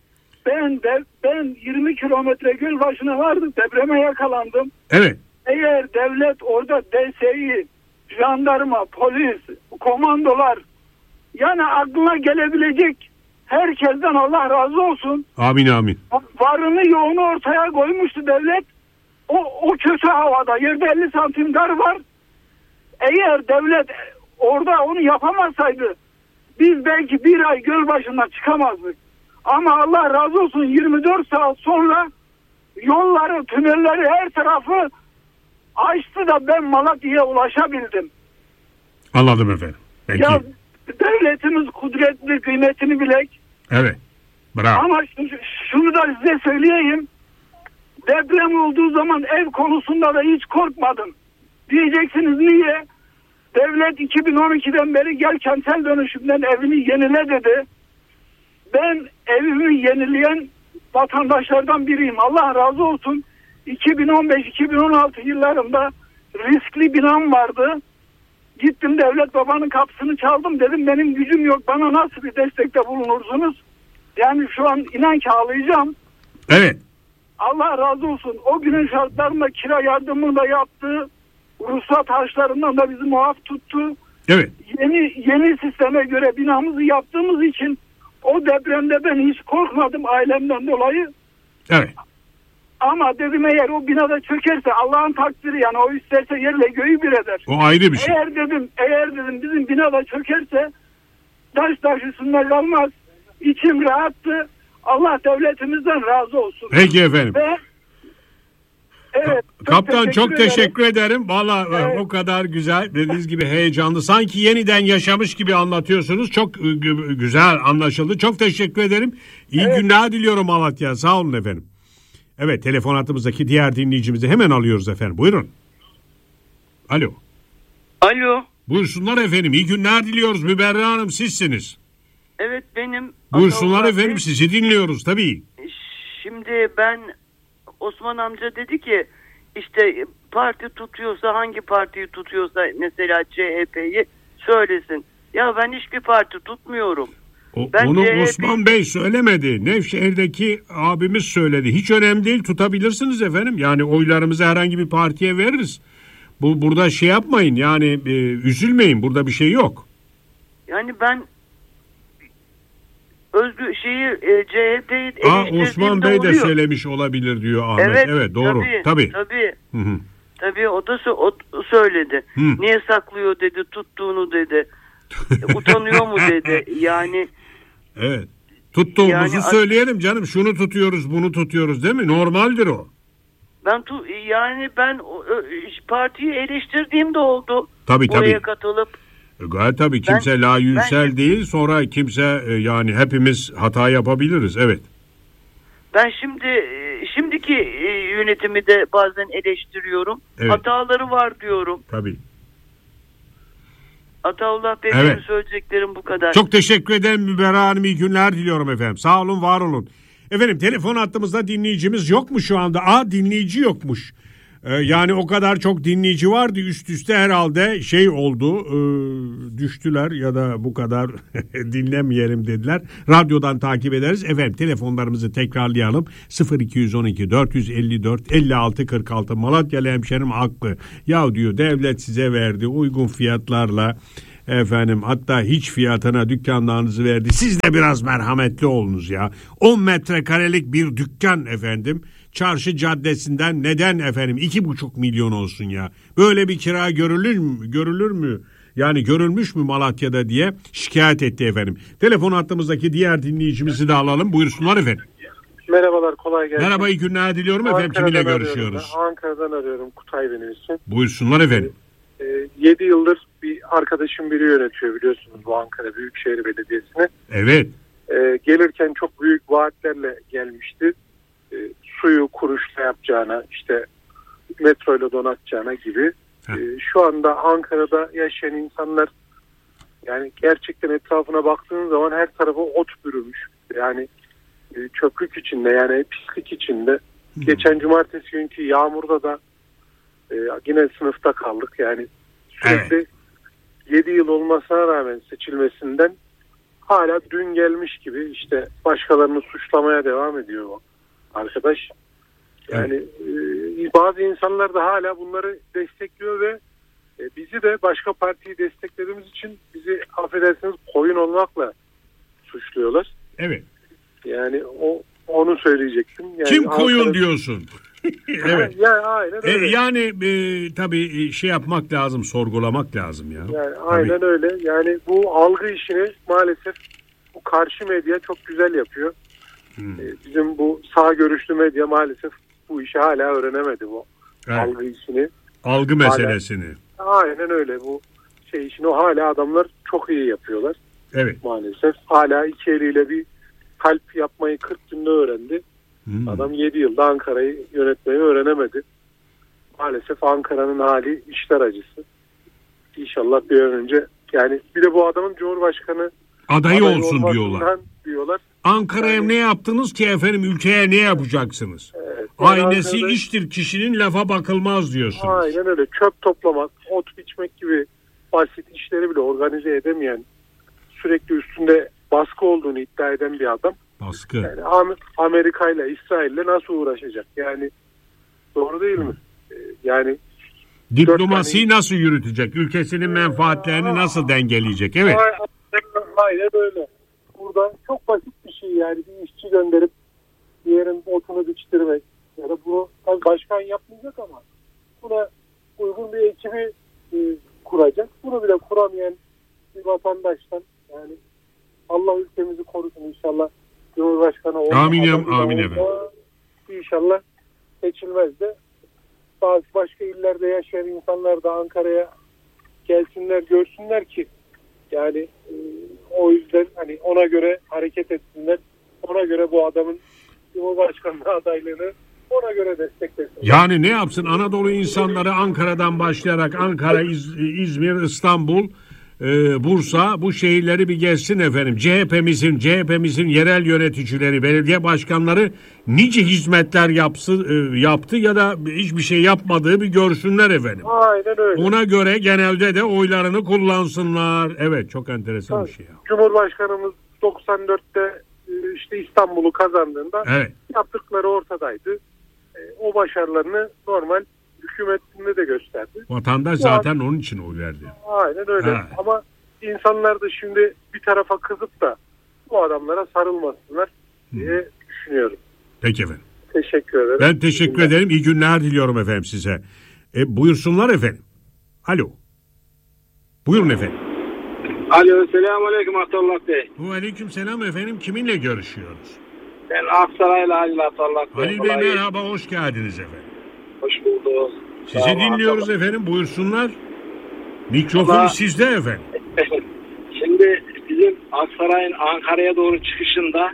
Ben 20 kilometre Gölbaşı'na vardım. Depreme yakalandım. Evet. Eğer devlet orada DSİ, jandarma, polis, komandolar yani aklına gelebilecek herkesten Allah razı olsun. Amin amin. Varını yoğunu ortaya koymuştu devlet. O kötü havada yerde 50 santim kar var. Eğer devlet orada onu yapamasaydı biz belki bir ay Gölbaşı'ndan çıkamazdık. Ama Allah razı olsun 24 saat sonra yolları, tünelleri her tarafı açtı da ben Malatya'ya ulaşabildim. Anladım efendim. Peki. Ya devletimiz kudretli, kıymetini bilek. Evet. Bravo. Ama şunu da size söyleyeyim. Deprem olduğu zaman ev konusunda da hiç korkmadım. Diyeceksiniz niye? Devlet 2012'den beri gel kentsel dönüşümden evini yenile dedi. Ben evimi yenileyen vatandaşlardan biriyim. Allah razı olsun. 2015-2016 yıllarında riskli binam vardı. Gittim devlet babanın kapısını çaldım. Dedim benim gücüm yok. Bana nasıl bir destekte bulunursunuz? Yani şu an inan ki ağlayacağım. Evet. Allah razı olsun. O günün şartlarında kira yardımını da yaptı. Ruhsat harçlarından da bizi muaf tuttu. Evet. Yeni sisteme göre binamızı yaptığımız için o depremde ben hiç korkmadım ailemden dolayı. Evet. Ama dedim eğer o binada çökerse Allah'ın takdiri yani o isterse yerle göğü bir eder. O ayrı bir şey. Eğer dedim bizim binada çökerse taş üstünde kalmaz. İçim rahattı. Allah devletimizden razı olsun. Peki efendim. Evet. Kaptan çok teşekkür ederim. Valla o kadar güzel. Dediğiniz gibi heyecanlı. Sanki yeniden yaşamış gibi anlatıyorsunuz. Çok güzel anlaşıldı. Çok teşekkür ederim. İyi günler diliyorum Malatya. Sağ olun efendim. Evet, telefon hattımızdaki diğer dinleyicimizi hemen alıyoruz efendim. Buyurun. Alo. Alo. Buyursunlar efendim. İyi günler diliyoruz. Müberra Hanım sizsiniz. Evet benim. Buyursunlar efendim. Sizi dinliyoruz tabii. Şimdi ben Osman amca dedi ki işte parti tutuyorsa hangi partiyi tutuyorsa mesela CHP'yi söylesin. Ya ben hiçbir parti tutmuyorum. Onu Osman Bey söylemedi. Nevşehir'deki abimiz söyledi. Hiç önemli değil, tutabilirsiniz efendim. Yani oylarımızı herhangi bir partiye veririz. Burada şey yapmayın yani üzülmeyin. Burada bir şey yok. Yani ben CHP'yi Osman Bey de söylemiş olabilir diyor Ahmet. Evet doğru. Tabii. Hı-hı. Tabii o da söyledi. Niye saklıyor dedi, tuttuğunu dedi. Utanıyor mu dedi. Yani evet. Tuttuğumuzu söyleyelim canım. Şunu tutuyoruz, bunu tutuyoruz değil mi? Normaldir o. Ben partiyi eleştirdiğim de oldu. Buraya katılıp. Gayet tabii kimse layüksel değil. Sonra kimse yani hepimiz hata yapabiliriz. Evet. Ben şimdiki yönetimi de bazen eleştiriyorum. Evet. Hataları var diyorum. Tabii. Ataullah benim söyleyeceklerim bu kadar. Çok teşekkür ederim Müberra Hanım. İyi günler diliyorum efendim. Sağ olun, var olun. Efendim telefon hattımızda dinleyicimiz yok mu şu anda? Dinleyici yokmuş. Yani o kadar çok dinleyici vardı üst üste herhalde şey oldu, düştüler ya da bu kadar dinlemeyelim dediler. Radyodan takip ederiz. Efendim telefonlarımızı tekrarlayalım. 0212 454 56 46 Malatyalı hemşerim haklı. Ya diyor devlet size verdi uygun fiyatlarla. Efendim hatta hiç fiyatına dükkanlarınızı verdi. Siz de biraz merhametli olunuz ya. 10 metrekarelik bir dükkan efendim. Çarşı caddesinden neden efendim 2,5 milyon olsun ya. Böyle bir kira görülür mü? Yani görülmüş mü Malatya'da diye şikayet etti efendim. Telefon hattımızdaki diğer dinleyicimizi de alalım. Buyursunlar efendim. Merhabalar, kolay gelsin. Merhaba, iyi günler diliyorum efendim. Kiminle görüşüyoruz? Ankara'dan arıyorum. Kutay benim için. Buyursunlar efendim. 7 yıldır bir arkadaşım biri yönetiyor biliyorsunuz bu Ankara Büyükşehir Belediyesi'ni. Evet. Gelirken çok büyük vaatlerle gelmişti. Suyu kuruşla yapacağına, işte metroyla donatacağına gibi. Şu anda Ankara'da yaşayan insanlar yani gerçekten etrafına baktığın zaman her tarafı ot bürümüş. Yani çöplük içinde, yani pislik içinde. Geçen cumartesi günkü yağmurda da yine sınıfta kaldık. Yani sürekli 7 yıl olmasına rağmen seçilmesinden hala dün gelmiş gibi işte başkalarını suçlamaya devam ediyor o arkadaş. Yani bazı insanlar da hala bunları destekliyor ve bizi de başka partiyi desteklediğimiz için bizi affedersiniz koyun olmakla suçluyorlar. Evet. Yani onu söyleyecektim. Yani kim koyun diyorsun? Evet. Yani aynen öyle. Yani tabii şey yapmak lazım, sorgulamak lazım ya. Yani aynen öyle. Yani bu algı işini maalesef bu karşı medya çok güzel yapıyor. Bizim bu sağ görüşlü medya maalesef bu işi hala öğrenemedi bu algı işini. Algı meselesini. Aynen öyle, bu şey işini hala adamlar çok iyi yapıyorlar. Evet. Maalesef hala iki eliyle bir kalp yapmayı 40 günde öğrendi. Adam 7 yılda Ankara'yı yönetmeyi öğrenemedi. Maalesef Ankara'nın hali işler acısı. İnşallah bir an önce, yani bir de bu adamın Cumhurbaşkanı adayı olsun diyorlar. Ankara'ya yani, ne yaptınız ki efendim, ülkeye ne yapacaksınız? Evet, aynesi Ankara'da iştir, kişinin lafa bakılmaz diyorsunuz. Aynen öyle. Çöp toplamak, ot biçmek gibi basit işleri bile organize edemeyen, sürekli üstünde baskı olduğunu iddia eden bir adam. Baskı. Yani Amerika ile İsrail'le nasıl uğraşacak? Yani doğru değil mi? Yani diplomasiyi nasıl yürütecek? Ülkesinin menfaatlerini nasıl dengeleyecek? Evet. Aynen öyle. Burada çok basit bir şey, yani bir işçi gönderip diğerin otunu biçtirmek ya da bunu tabii başkan yapmayacak ama buna uygun bir ekibi kuracak. Bunu bile kuramayan bir vatandaştan, yani Allah ülkemizi korusun inşallah. Cumhurbaşkanı oldu. Amin efendim. İnşallah seçilmez de bazı başka illerde yaşayan insanlar da Ankara'ya gelsinler, görsünler ki yani o yüzden hani ona göre hareket etsinler. Ona göre bu adamın Cumhurbaşkanlığı adaylığını ona göre desteklesinler. Yani ne yapsın Anadolu insanları Ankara'dan başlayarak Ankara, İzmir, İstanbul, Bursa, bu şehirleri bir gezsin efendim. CHP'mizin yerel yöneticileri, belediye başkanları nice hizmetler yaptı ya da hiçbir şey yapmadığı bir görsünler efendim. Aynen öyle. Ona göre genelde de oylarını kullansınlar. Evet, çok enteresan bir şey ya. Cumhurbaşkanımız 94'te işte İstanbul'u kazandığında yaptıkları ortadaydı. O başarılarını normal hükümetinde de gösterdi. Vatandaş zaten onun için oy verdi. Aynen öyle. Ama insanlar da şimdi bir tarafa kızıp da bu adamlara sarılmasınlar diye düşünüyorum. Peki efendim. Teşekkür ederim. Ben teşekkür ederim. İyi günler diliyorum efendim size. Buyursunlar efendim. Alo. Buyurun efendim. Alo, selamünaleyküm Abdullah Bey. Aleyküm selam efendim. Kiminle görüşüyoruz? Ben Aksaray'la Halil Abdullah Bey. Halil Bey merhaba, hoş geldiniz efendim. Hoş bulduk. Sizi dinliyoruz efendim, buyursunlar. Mikrofon sizde efendim. Şimdi bizim Aksaray'ın Ankara'ya doğru çıkışında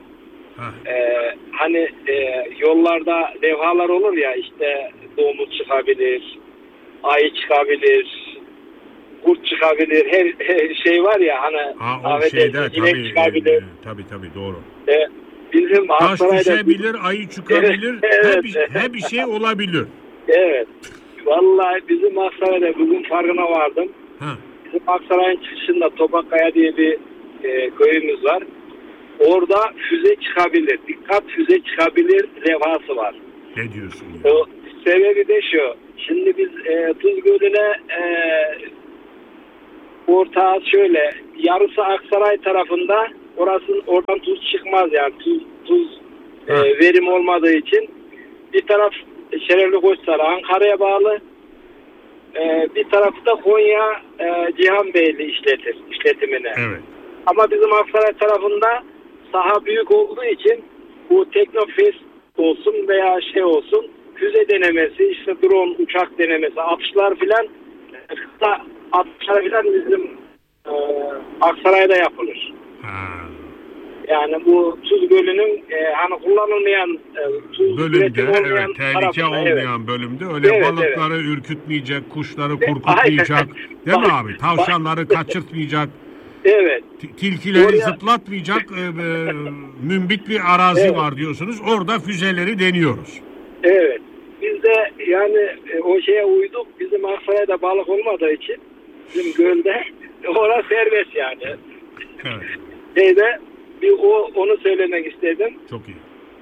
hani yollarda levhalar olur ya, işte domuz çıkabilir, ayı çıkabilir, kurt çıkabilir, her şey var ya hani. O şeyde tabii, çıkabilir. Tabii doğru. Bizim taş Aksaray'da düşebilir, ayı çıkabilir, her bir şey olabilir. Evet. Vallahi bizim Aksaray'da bugün farkına vardım. Bizim Aksaray'ın çıkışında Topakkaya diye bir köyümüz var. Orada füze çıkabilir. Dikkat, füze çıkabilir levhası var. Ne diyorsun ya? O sebebi de şu. Şimdi biz Tuz Gölü'ne ortağı şöyle. Yarısı Aksaray tarafında. Oradan tuz çıkmaz yani. Tuz verim olmadığı için. Bir taraf Şerefli Koçsarı Ankara'ya bağlı. Bir tarafı da Konya Cihanbeyli işletimine. Evet. Ama bizim Aksaray tarafında saha büyük olduğu için bu Teknofest olsun veya şey olsun füze denemesi, işte drone, uçak denemesi, atışlar filan bizim Aksaray'da yapılır. Yani bu Tuz Gölü'nün hani kullanılmayan bölümde, evet, tehlike olmayan bölümde öyle balıkları ürkütmeyecek, kuşları korkutmayacak, değil mi abi? Tavşanları kaçırtmayacak. Evet. Tilkileri zıplatmayacak mümbit bir arazi var diyorsunuz. Orada füzeleri deniyoruz. Evet. Biz de yani o şeye uyduk. Bizim Aksaray'da balık olmadığı için bizim gölde orası serbest yani. Evet. Onu söylemek istedim. Çok iyi.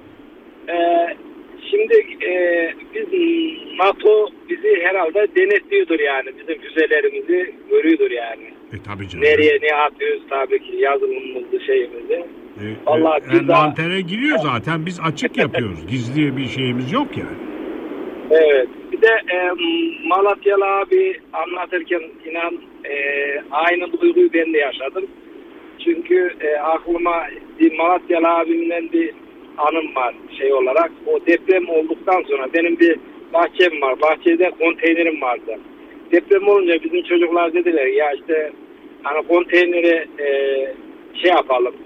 Şimdi biz NATO bizi herhalde denetliyordur yani. Bizim füzelerimizi görüyordur yani. Tabii canım. Nereye ne atıyoruz tabii ki yazılımımızı şeyimizi. Vallahi envantere giriyor zaten. Biz açık yapıyoruz. Gizli bir şeyimiz yok yani. Evet. Bir de Malatyalı abi anlatırken inan aynı duyguyu ben de yaşadım. Çünkü aklıma bir Malatyalı abimden bir anım var şey olarak. O deprem olduktan sonra benim bir bahçem var. Bahçede konteynerim vardı. Deprem olunca bizim çocuklar dediler ya işte hani konteyneri şey yapalım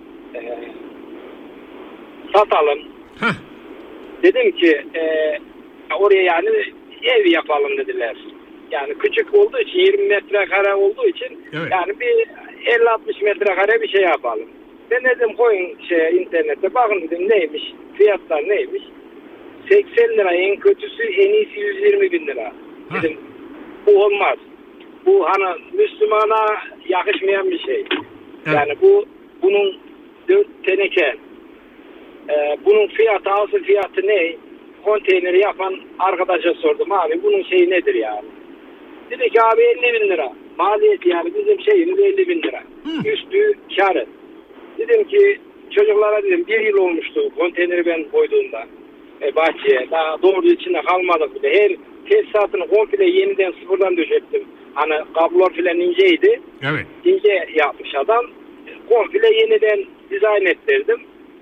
satalım. Dedim ki oraya yani ev yapalım dediler. Yani küçük olduğu için 20 metrekare olduğu için yani bir 50-60 metrekare bir şey yapalım. Ben dedim koyun internette bakın dedim neymiş fiyatlar neymiş. 80 lira en kötüsü en iyisi 120 bin lira. Dedim bu olmaz. Bu hani Müslümana yakışmayan bir şey. Yani bunun 4 teneke bunun fiyatı asıl fiyatı ne? Konteyneri yapan arkadaşa sordum abi bunun şeyi nedir yani? Dedi ki abi 50 bin lira. Maliyeti yani bizim şeyimiz 50 bin lira. Üstü kârı. Dedim ki çocuklara dedim 1 yıl olmuştu konteyneri ben koyduğumda bahçeye. Daha doğru içinde kalmadık bile. Her tesisatını komple yeniden sıfırdan döşettim. Hani kablolar filan inceydi. Evet. İnce yapmış adam. Komple yeniden dizayn ettirdim.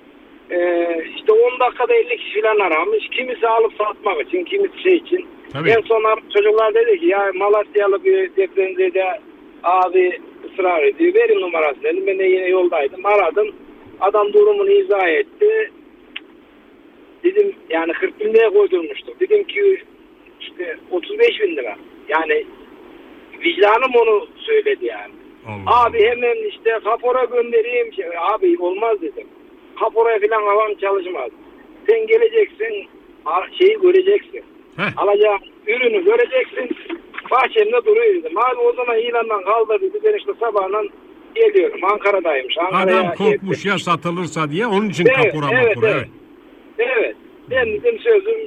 İşte 10 dakikada 50 kişi falan aramış. Kimisi alıp satmak için, kimisi şey için. Tabii. En son çocuklar dedi ki ya Malatyalı bir depremzede abi ısrar ediyor. Verin numarası dedim. Ben de yine yoldaydım. Aradım. Adam durumunu izah etti. Dedim yani 40 bin liraya koydurmuştuk. Dedim ki işte 35 bin lira. Yani vicdanım onu söyledi yani. Allah. Abi hemen işte kapora göndereyim. Abi olmaz dedim. Kaporaya falan havan çalışmaz. Sen geleceksin, şeyi göreceksin. Alacağın ürünü göreceksin. Bahçemde duruyor dedim. Abi o zaman ilandan kaldır dedi. Ben işte sabahla geliyorum. Ankara'daymış. Adam korkmuş ya satılırsa diye. Onun için kapora makura. Evet. Ben dedim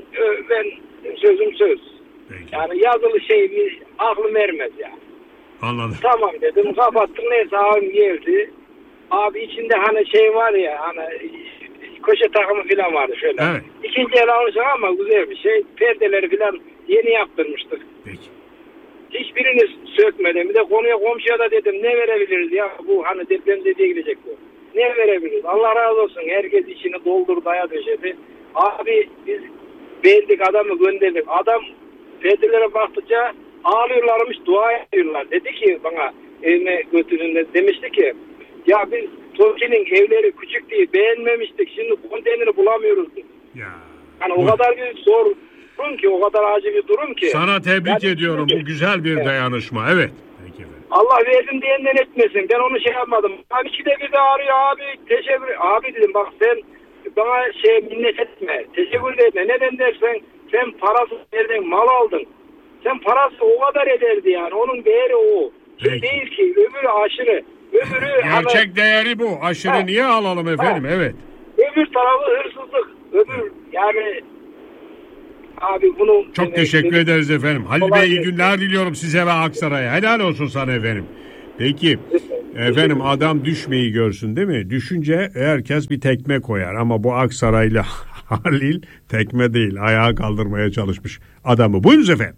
sözüm söz. Peki. Yani yazılı şey bir aklım ermez yani. Anladım. Tamam dedim. Kapattım. Neyse abim geldi. Abi içinde hani şey var ya hani köşe takımı falan vardı şöyle. Evet. İkinci el almışım ama güzel bir şey. Perdeleri falan yeni yaptırmıştık. Peki. Hiçbirini sökmedim. Bir de komşuya da dedim ne verebiliriz ya bu hani deprem dediğe gidecek bu. Ne verebiliriz? Allah razı olsun. Herkes içini doldur daya döşedi. Abi biz beğendik adamı gönderdik. Adam perdelere baktıkça ağlıyorlarmış dua ediyorlar. Dedi ki bana evime götürün demişti ki ya biz Türkiye'nin evleri küçük diye beğenmemiştik. Şimdi konteyneri bulamıyoruz dedi. Ya. Yani o kadar bir zor durum ki, o kadar acil bir durum ki. Sana tebrik ediyorum. Bu güzel bir dayanışma. Evet. Peki. Allah verdim diyenden etmesin. Ben onu şey yapmadım. Abi ikide bir de arıyor abi. Teşekkür. Abi dedim bak sen bana minnet etme. Teşekkür etme. Neden dersen Sen parası verdin, mal aldın. Sen parası o kadar ederdi yani. Onun değeri o. Şey değil ki. Öbürü aşırı. Öbürü gerçek değeri bu. Aşırı niye alalım efendim? Evet. Öbür tarafı hırsızlık. Öbür yani abi bunu... Çok teşekkür ederiz efendim. Halil Bey iyi günler diliyorum size ve Aksaray'a. Helal olsun sana efendim. Peki efendim adam düşmeyi görsün değil mi? Düşünce herkes bir tekme koyar ama bu Aksaraylı Halil tekme değil ayağa kaldırmaya çalışmış adamı. Buyurunuz efendim.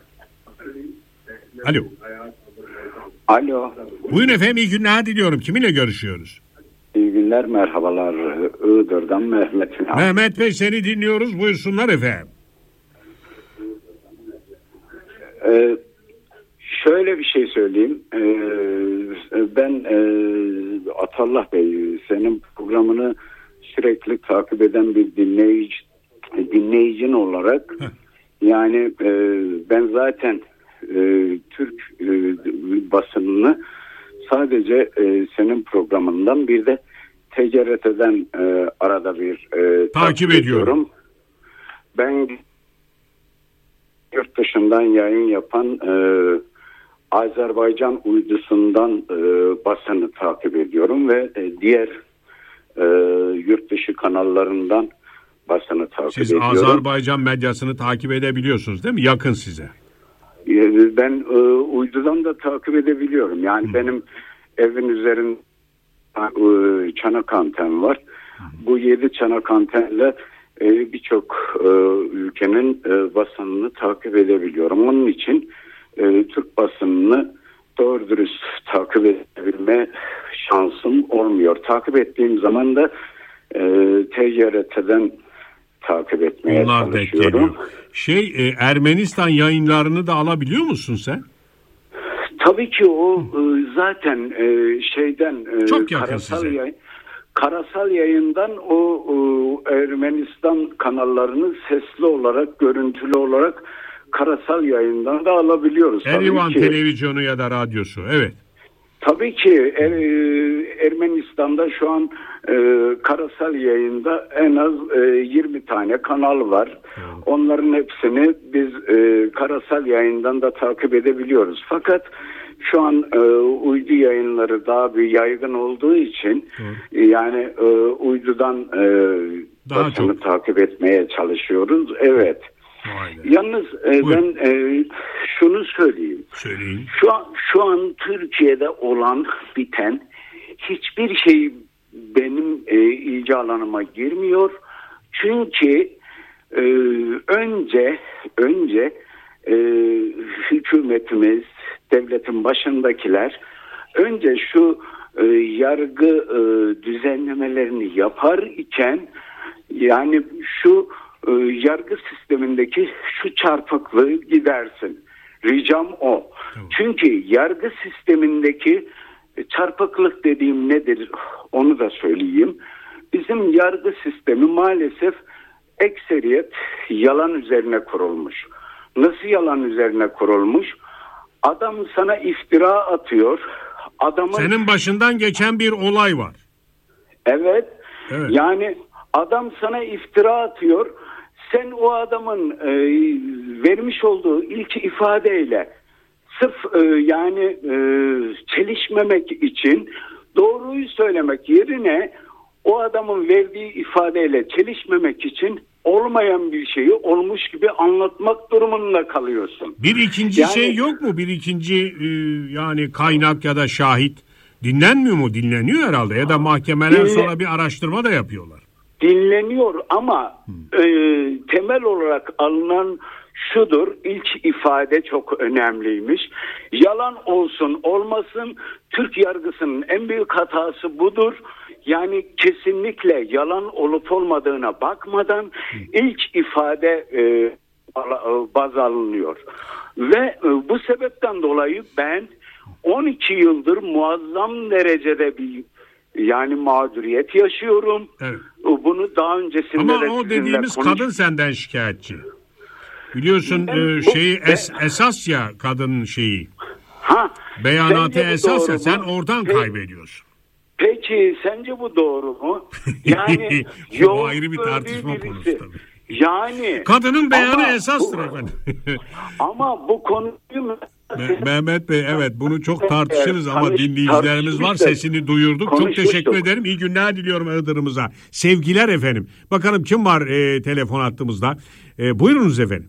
Alo. Alo. Buyurun efendim iyi günler diliyorum. Kiminle görüşüyoruz? İyi günler merhabalar. Iğdır'dan Mehmet. Mehmet Bey seni dinliyoruz. Buyursunlar efendim. Şöyle bir şey söyleyeyim. Ben Atallah Bey senin programını sürekli takip eden bir dinleyicin olarak yani ben zaten Türk basınını sadece senin programından bir de TGRT'den arada bir takip ediyorum. Ben yurt dışından yayın yapan Azerbaycan uydusundan basını takip ediyorum ve diğer yurt dışı kanallarından basını takip ediyorum. Siz Azerbaycan medyasını takip edebiliyorsunuz değil mi? Yakın size. Ben uydudan da takip edebiliyorum. Yani benim evin üzerinde çanak anten var. Bu 7 çanak antenle birçok ülkenin basınını takip edebiliyorum. Onun için Türk basınını doğru dürüst takip edebilme şansım olmuyor. Takip ettiğim zaman da TGRT'den takip etmeye çalışıyorum. Ermenistan yayınlarını da alabiliyor musun sen? Tabii ki o zaten şeyden çok yakın size. Karasal yayından o Ermenistan kanallarını sesli olarak, görüntülü olarak karasal yayından da alabiliyoruz. Erivan televizyonu ya da radyosu, evet. Tabii ki Ermenistan'da şu an karasal yayında en az 20 tane kanal var. Onların hepsini biz karasal yayından da takip edebiliyoruz. Fakat şu an uydu yayınları daha bir yaygın olduğu için yani uydudan basını takip etmeye çalışıyoruz. Evet. Yalnız ben şunu söyleyeyim. Şu an Türkiye'de olan biten hiçbir şey benim ilgi alanıma girmiyor. Çünkü önce hükümetimiz, devletin başındakiler önce şu yargı düzenlemelerini yapar iken yani şu yargı sistemindeki şu çarpıklığı gidersin. Ricam o. Tamam. Çünkü yargı sistemindeki çarpıklık dediğim nedir? Onu da söyleyeyim. Bizim yargı sistemi maalesef ekseriyet yalan üzerine kurulmuş. Nasıl yalan üzerine kurulmuş? Adam sana iftira atıyor. Senin başından geçen bir olay var. Evet. Yani adam sana iftira atıyor. Sen o adamın vermiş olduğu ilk ifadeyle sırf çelişmemek için doğruyu söylemek yerine o adamın verdiği ifadeyle çelişmemek için olmayan bir şeyi olmuş gibi anlatmak durumunda kalıyorsun. Bir ikinci şey yok mu? Bir ikinci yani kaynak ya da şahit dinlenmiyor mu? Dinleniyor herhalde ya da mahkemeler sonra bir araştırma da yapıyorlar. Dinleniyor ama temel olarak alınan şudur, ilk ifade çok önemliymiş. Yalan olsun olmasın Türk yargısının en büyük hatası budur. Yani kesinlikle yalan olup olmadığına bakmadan ilk ifade baz alınıyor. Ve bu sebepten dolayı ben 12 yıldır muazzam derecede bir mağduriyet yaşıyorum. Evet. Bunu daha öncesinde ama o dediğimiz kadın senden şikayetçi. Biliyorsun esas ya kadın şeyi. Beyanatı esas ya sen oradan kaybediyorsun. Peki sence bu doğru mu? Yani o ayrı bir tartışma konusu tabii. Yani kadının beyanı esastır efendim. Ama bu konuyu Mehmet Bey, evet, bunu çok tartışırız ama dinleyicilerimiz var, sesini duyurduk. Çok teşekkür ederim. İyi günler diliyorum Iğdır'ımıza. Sevgiler efendim. Bakalım kim var telefon hattımızda. Buyurunuz efendim.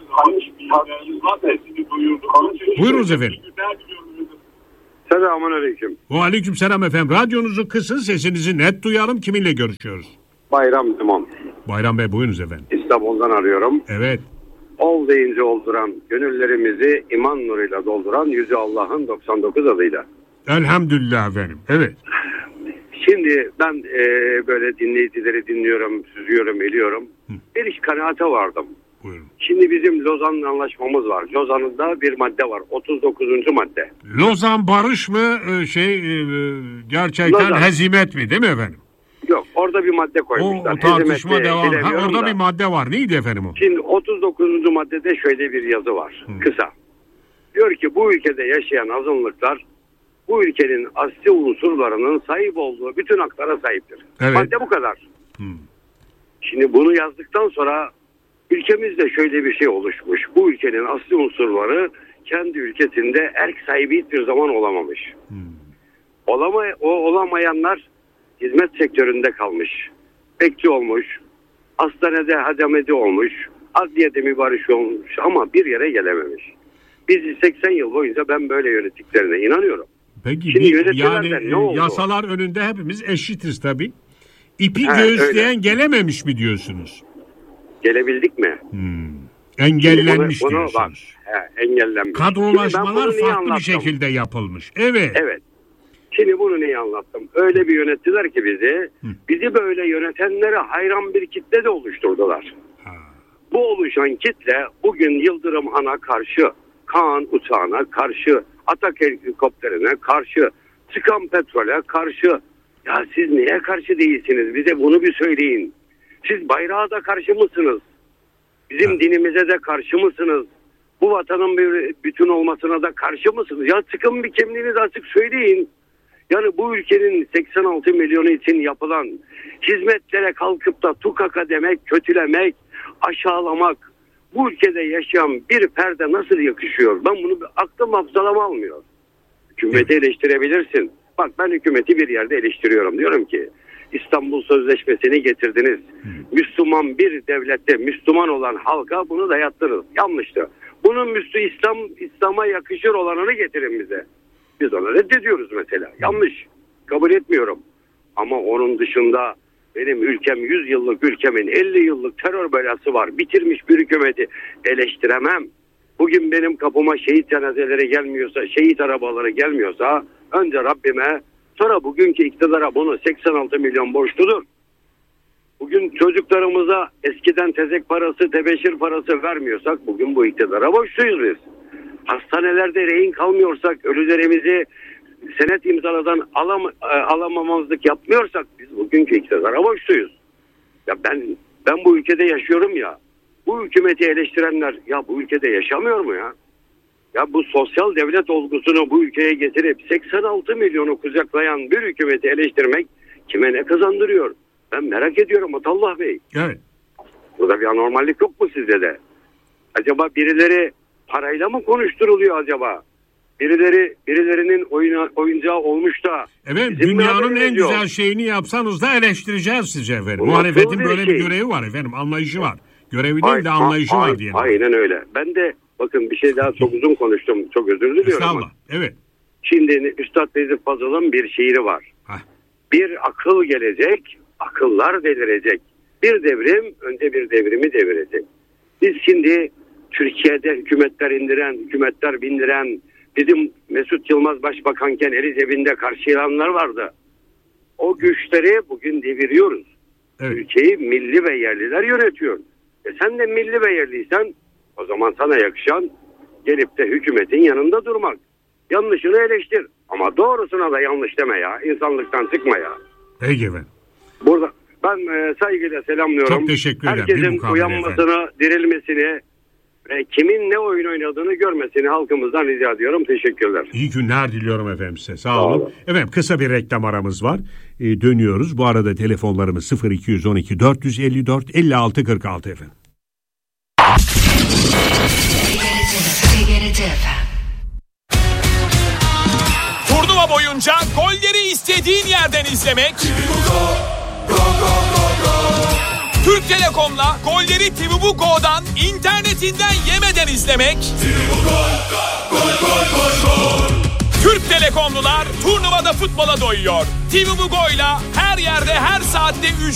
Buyurunuz efendim. Selamun aleyküm. Aleyküm selam efendim. Radyonuzu kısın, sesinizi net duyalım. Kiminle görüşüyoruz? Bayram tamam. Bayram Bey, buyurunuz efendim. İstanbul'dan arıyorum. Evet. Ol deyince olduran, gönüllerimizi iman nuruyla dolduran Yüce Allah'ın 99 adıyla. Elhamdülillah efendim. Evet. Şimdi ben böyle dinleyicileri dinliyorum, süzüyorum, eliyorum. Bir kanaate vardım. Buyurun. Şimdi bizim Lozan anlaşmamız var. Lozan'da bir madde var. 39. madde. Lozan barış mı gerçekten Lozan hezimet mi, değil mi efendim? Yok, orada bir madde koymuşlar. O tartışma devam. Orada bir madde var. Neydi efendim o? Şimdi 39. maddede şöyle bir yazı var. Kısa. Diyor ki bu ülkede yaşayan azınlıklar bu ülkenin asli unsurlarının sahip olduğu bütün haklara sahiptir. Evet. Madde bu kadar. Şimdi bunu yazdıktan sonra ülkemizde şöyle bir şey oluşmuş. Bu ülkenin asli unsurları kendi ülkesinde erk sahibi hiçbir zaman olamamış. Olamayanlar hizmet sektöründe kalmış. Bekçi olmuş. Hastanede hademeci olmuş. Adliyede mübarış olmuş ama bir yere gelememiş. Biz 80 yıl boyunca ben böyle yönettiklerine inanıyorum. Peki yani yasalar önünde hepimiz eşitiz tabii. İpi göğüsleyen öyle gelememiş mi diyorsunuz? Gelebildik mi? Engellenmiş diyorsunuz. Engellenmiş. Kadrolaşmalar farklı bir şekilde yapılmış. Evet. Evet. Şimdi bunu niye anlattım? Öyle bir yönettiler ki bizi böyle yönetenlere hayran bir kitle de oluşturdular. Bu oluşan kitle bugün Yıldırım Han'a karşı, Kaan uçağına karşı, Atak helikopterine karşı, çıkan petrole karşı. Ya siz niye karşı değilsiniz? Bize bunu bir söyleyin. Siz bayrağa da karşı mısınız? Bizim dinimize de karşı mısınız? Bu vatanın bir bütün olmasına da karşı mısınız? Ya çıkın bir kimliğinizi açık söyleyin. Yani bu ülkenin 86 milyonu için yapılan hizmetlere kalkıp da tukaka demek, kötülemek, aşağılamak bu ülkede yaşayan bir perde nasıl yakışıyor? Ben bunu aklım hafızalam almıyor. Hükümeti eleştirebilirsin. Bak ben hükümeti bir yerde eleştiriyorum. Diyorum ki İstanbul Sözleşmesi'ni getirdiniz. Müslüman bir devlette Müslüman olan halka bunu dayattınız. Yanlıştı. Bunun İslam'a yakışır olanını getirin bize. Biz onu reddediyoruz mesela. Yanlış. Kabul etmiyorum. Ama onun dışında benim ülkem 100 yıllık ülkemin 50 yıllık terör belası var. Bitirmiş bir hükümeti eleştiremem. Bugün benim kapıma şehit cenazeleri gelmiyorsa, şehit arabaları gelmiyorsa önce Rabbime, sonra bugünkü iktidara bunu 86 milyon borçludur. Bugün çocuklarımıza eskiden tezek parası, tebeşir parası vermiyorsak bugün bu iktidara borçluyuz biz. Hastanelerde rehin kalmıyorsak, ölülerimizi senet imzaladan alamamazlık yapmıyorsak biz bugünkü iktidara borçluyuz. Ya ben bu ülkede yaşıyorum ya. Bu hükümeti eleştirenler ya bu ülkede yaşamıyor mu ya? Ya bu sosyal devlet olgusunu bu ülkeye getirip 86 milyonu kucaklayan bir hükümeti eleştirmek kime ne kazandırıyor? Ben merak ediyorum Atallah Bey. Evet. Burada bir anormallik yok mu sizde de? Acaba birileri parayla mı konuşturuluyor acaba? Birilerinin oyuncağı olmuş da. Evet, dünyanın en güzel şeyini yapsanız da eleştireceğiz size efendim. Muhalefetin böyle bir görevi var efendim, anlayışı var. Görevi değil de anlayışı var diyelim. Aynen öyle. Ben de bakın bir şey daha çok uzun konuştum. Çok özür diliyorum. Estağfurullah. Evet. Şimdi Üstad Nezih Fazıl'ın bir şiiri var. Bir akıl gelecek, akıllar delirecek. Bir devrim önce bir devrimi devirecek. Biz şimdi Türkiye'de hükümetler indiren, hükümetler bindiren, bizim Mesut Yılmaz başbakanken eli cebinde karşılayanlar vardı. O güçleri bugün deviriyoruz. Evet. Ülkeyi milli ve yerliler yönetiyor. Sen de milli ve yerliysen o zaman sana yakışan gelip de hükümetin yanında durmak. Yanlışını eleştir. Ama doğrusuna da yanlış deme ya. İnsanlıktan çıkma ya. Peki efendim. Burada ben saygıyla selamlıyorum. Çok teşekkür ederim. Herkesin uyanmasını, dirilmesini ve kimin ne oyun oynadığını görmesini halkımızdan rica ediyorum. Teşekkürler. İyi günler diliyorum efendim size. Sağ olun. Efendim kısa bir reklam aramız var. Dönüyoruz. Bu arada telefonlarımız 0212 454 56 46 efendim. Turnuva boyunca golleri istediğin yerden izlemek. Türk Telekom'la golleri TVBU Go'dan internetinden yemeden izlemek. Türk Telekomlular turnuvada futbola doyuyor. TVBU Go'yla her yerde her saatte ücretsiz.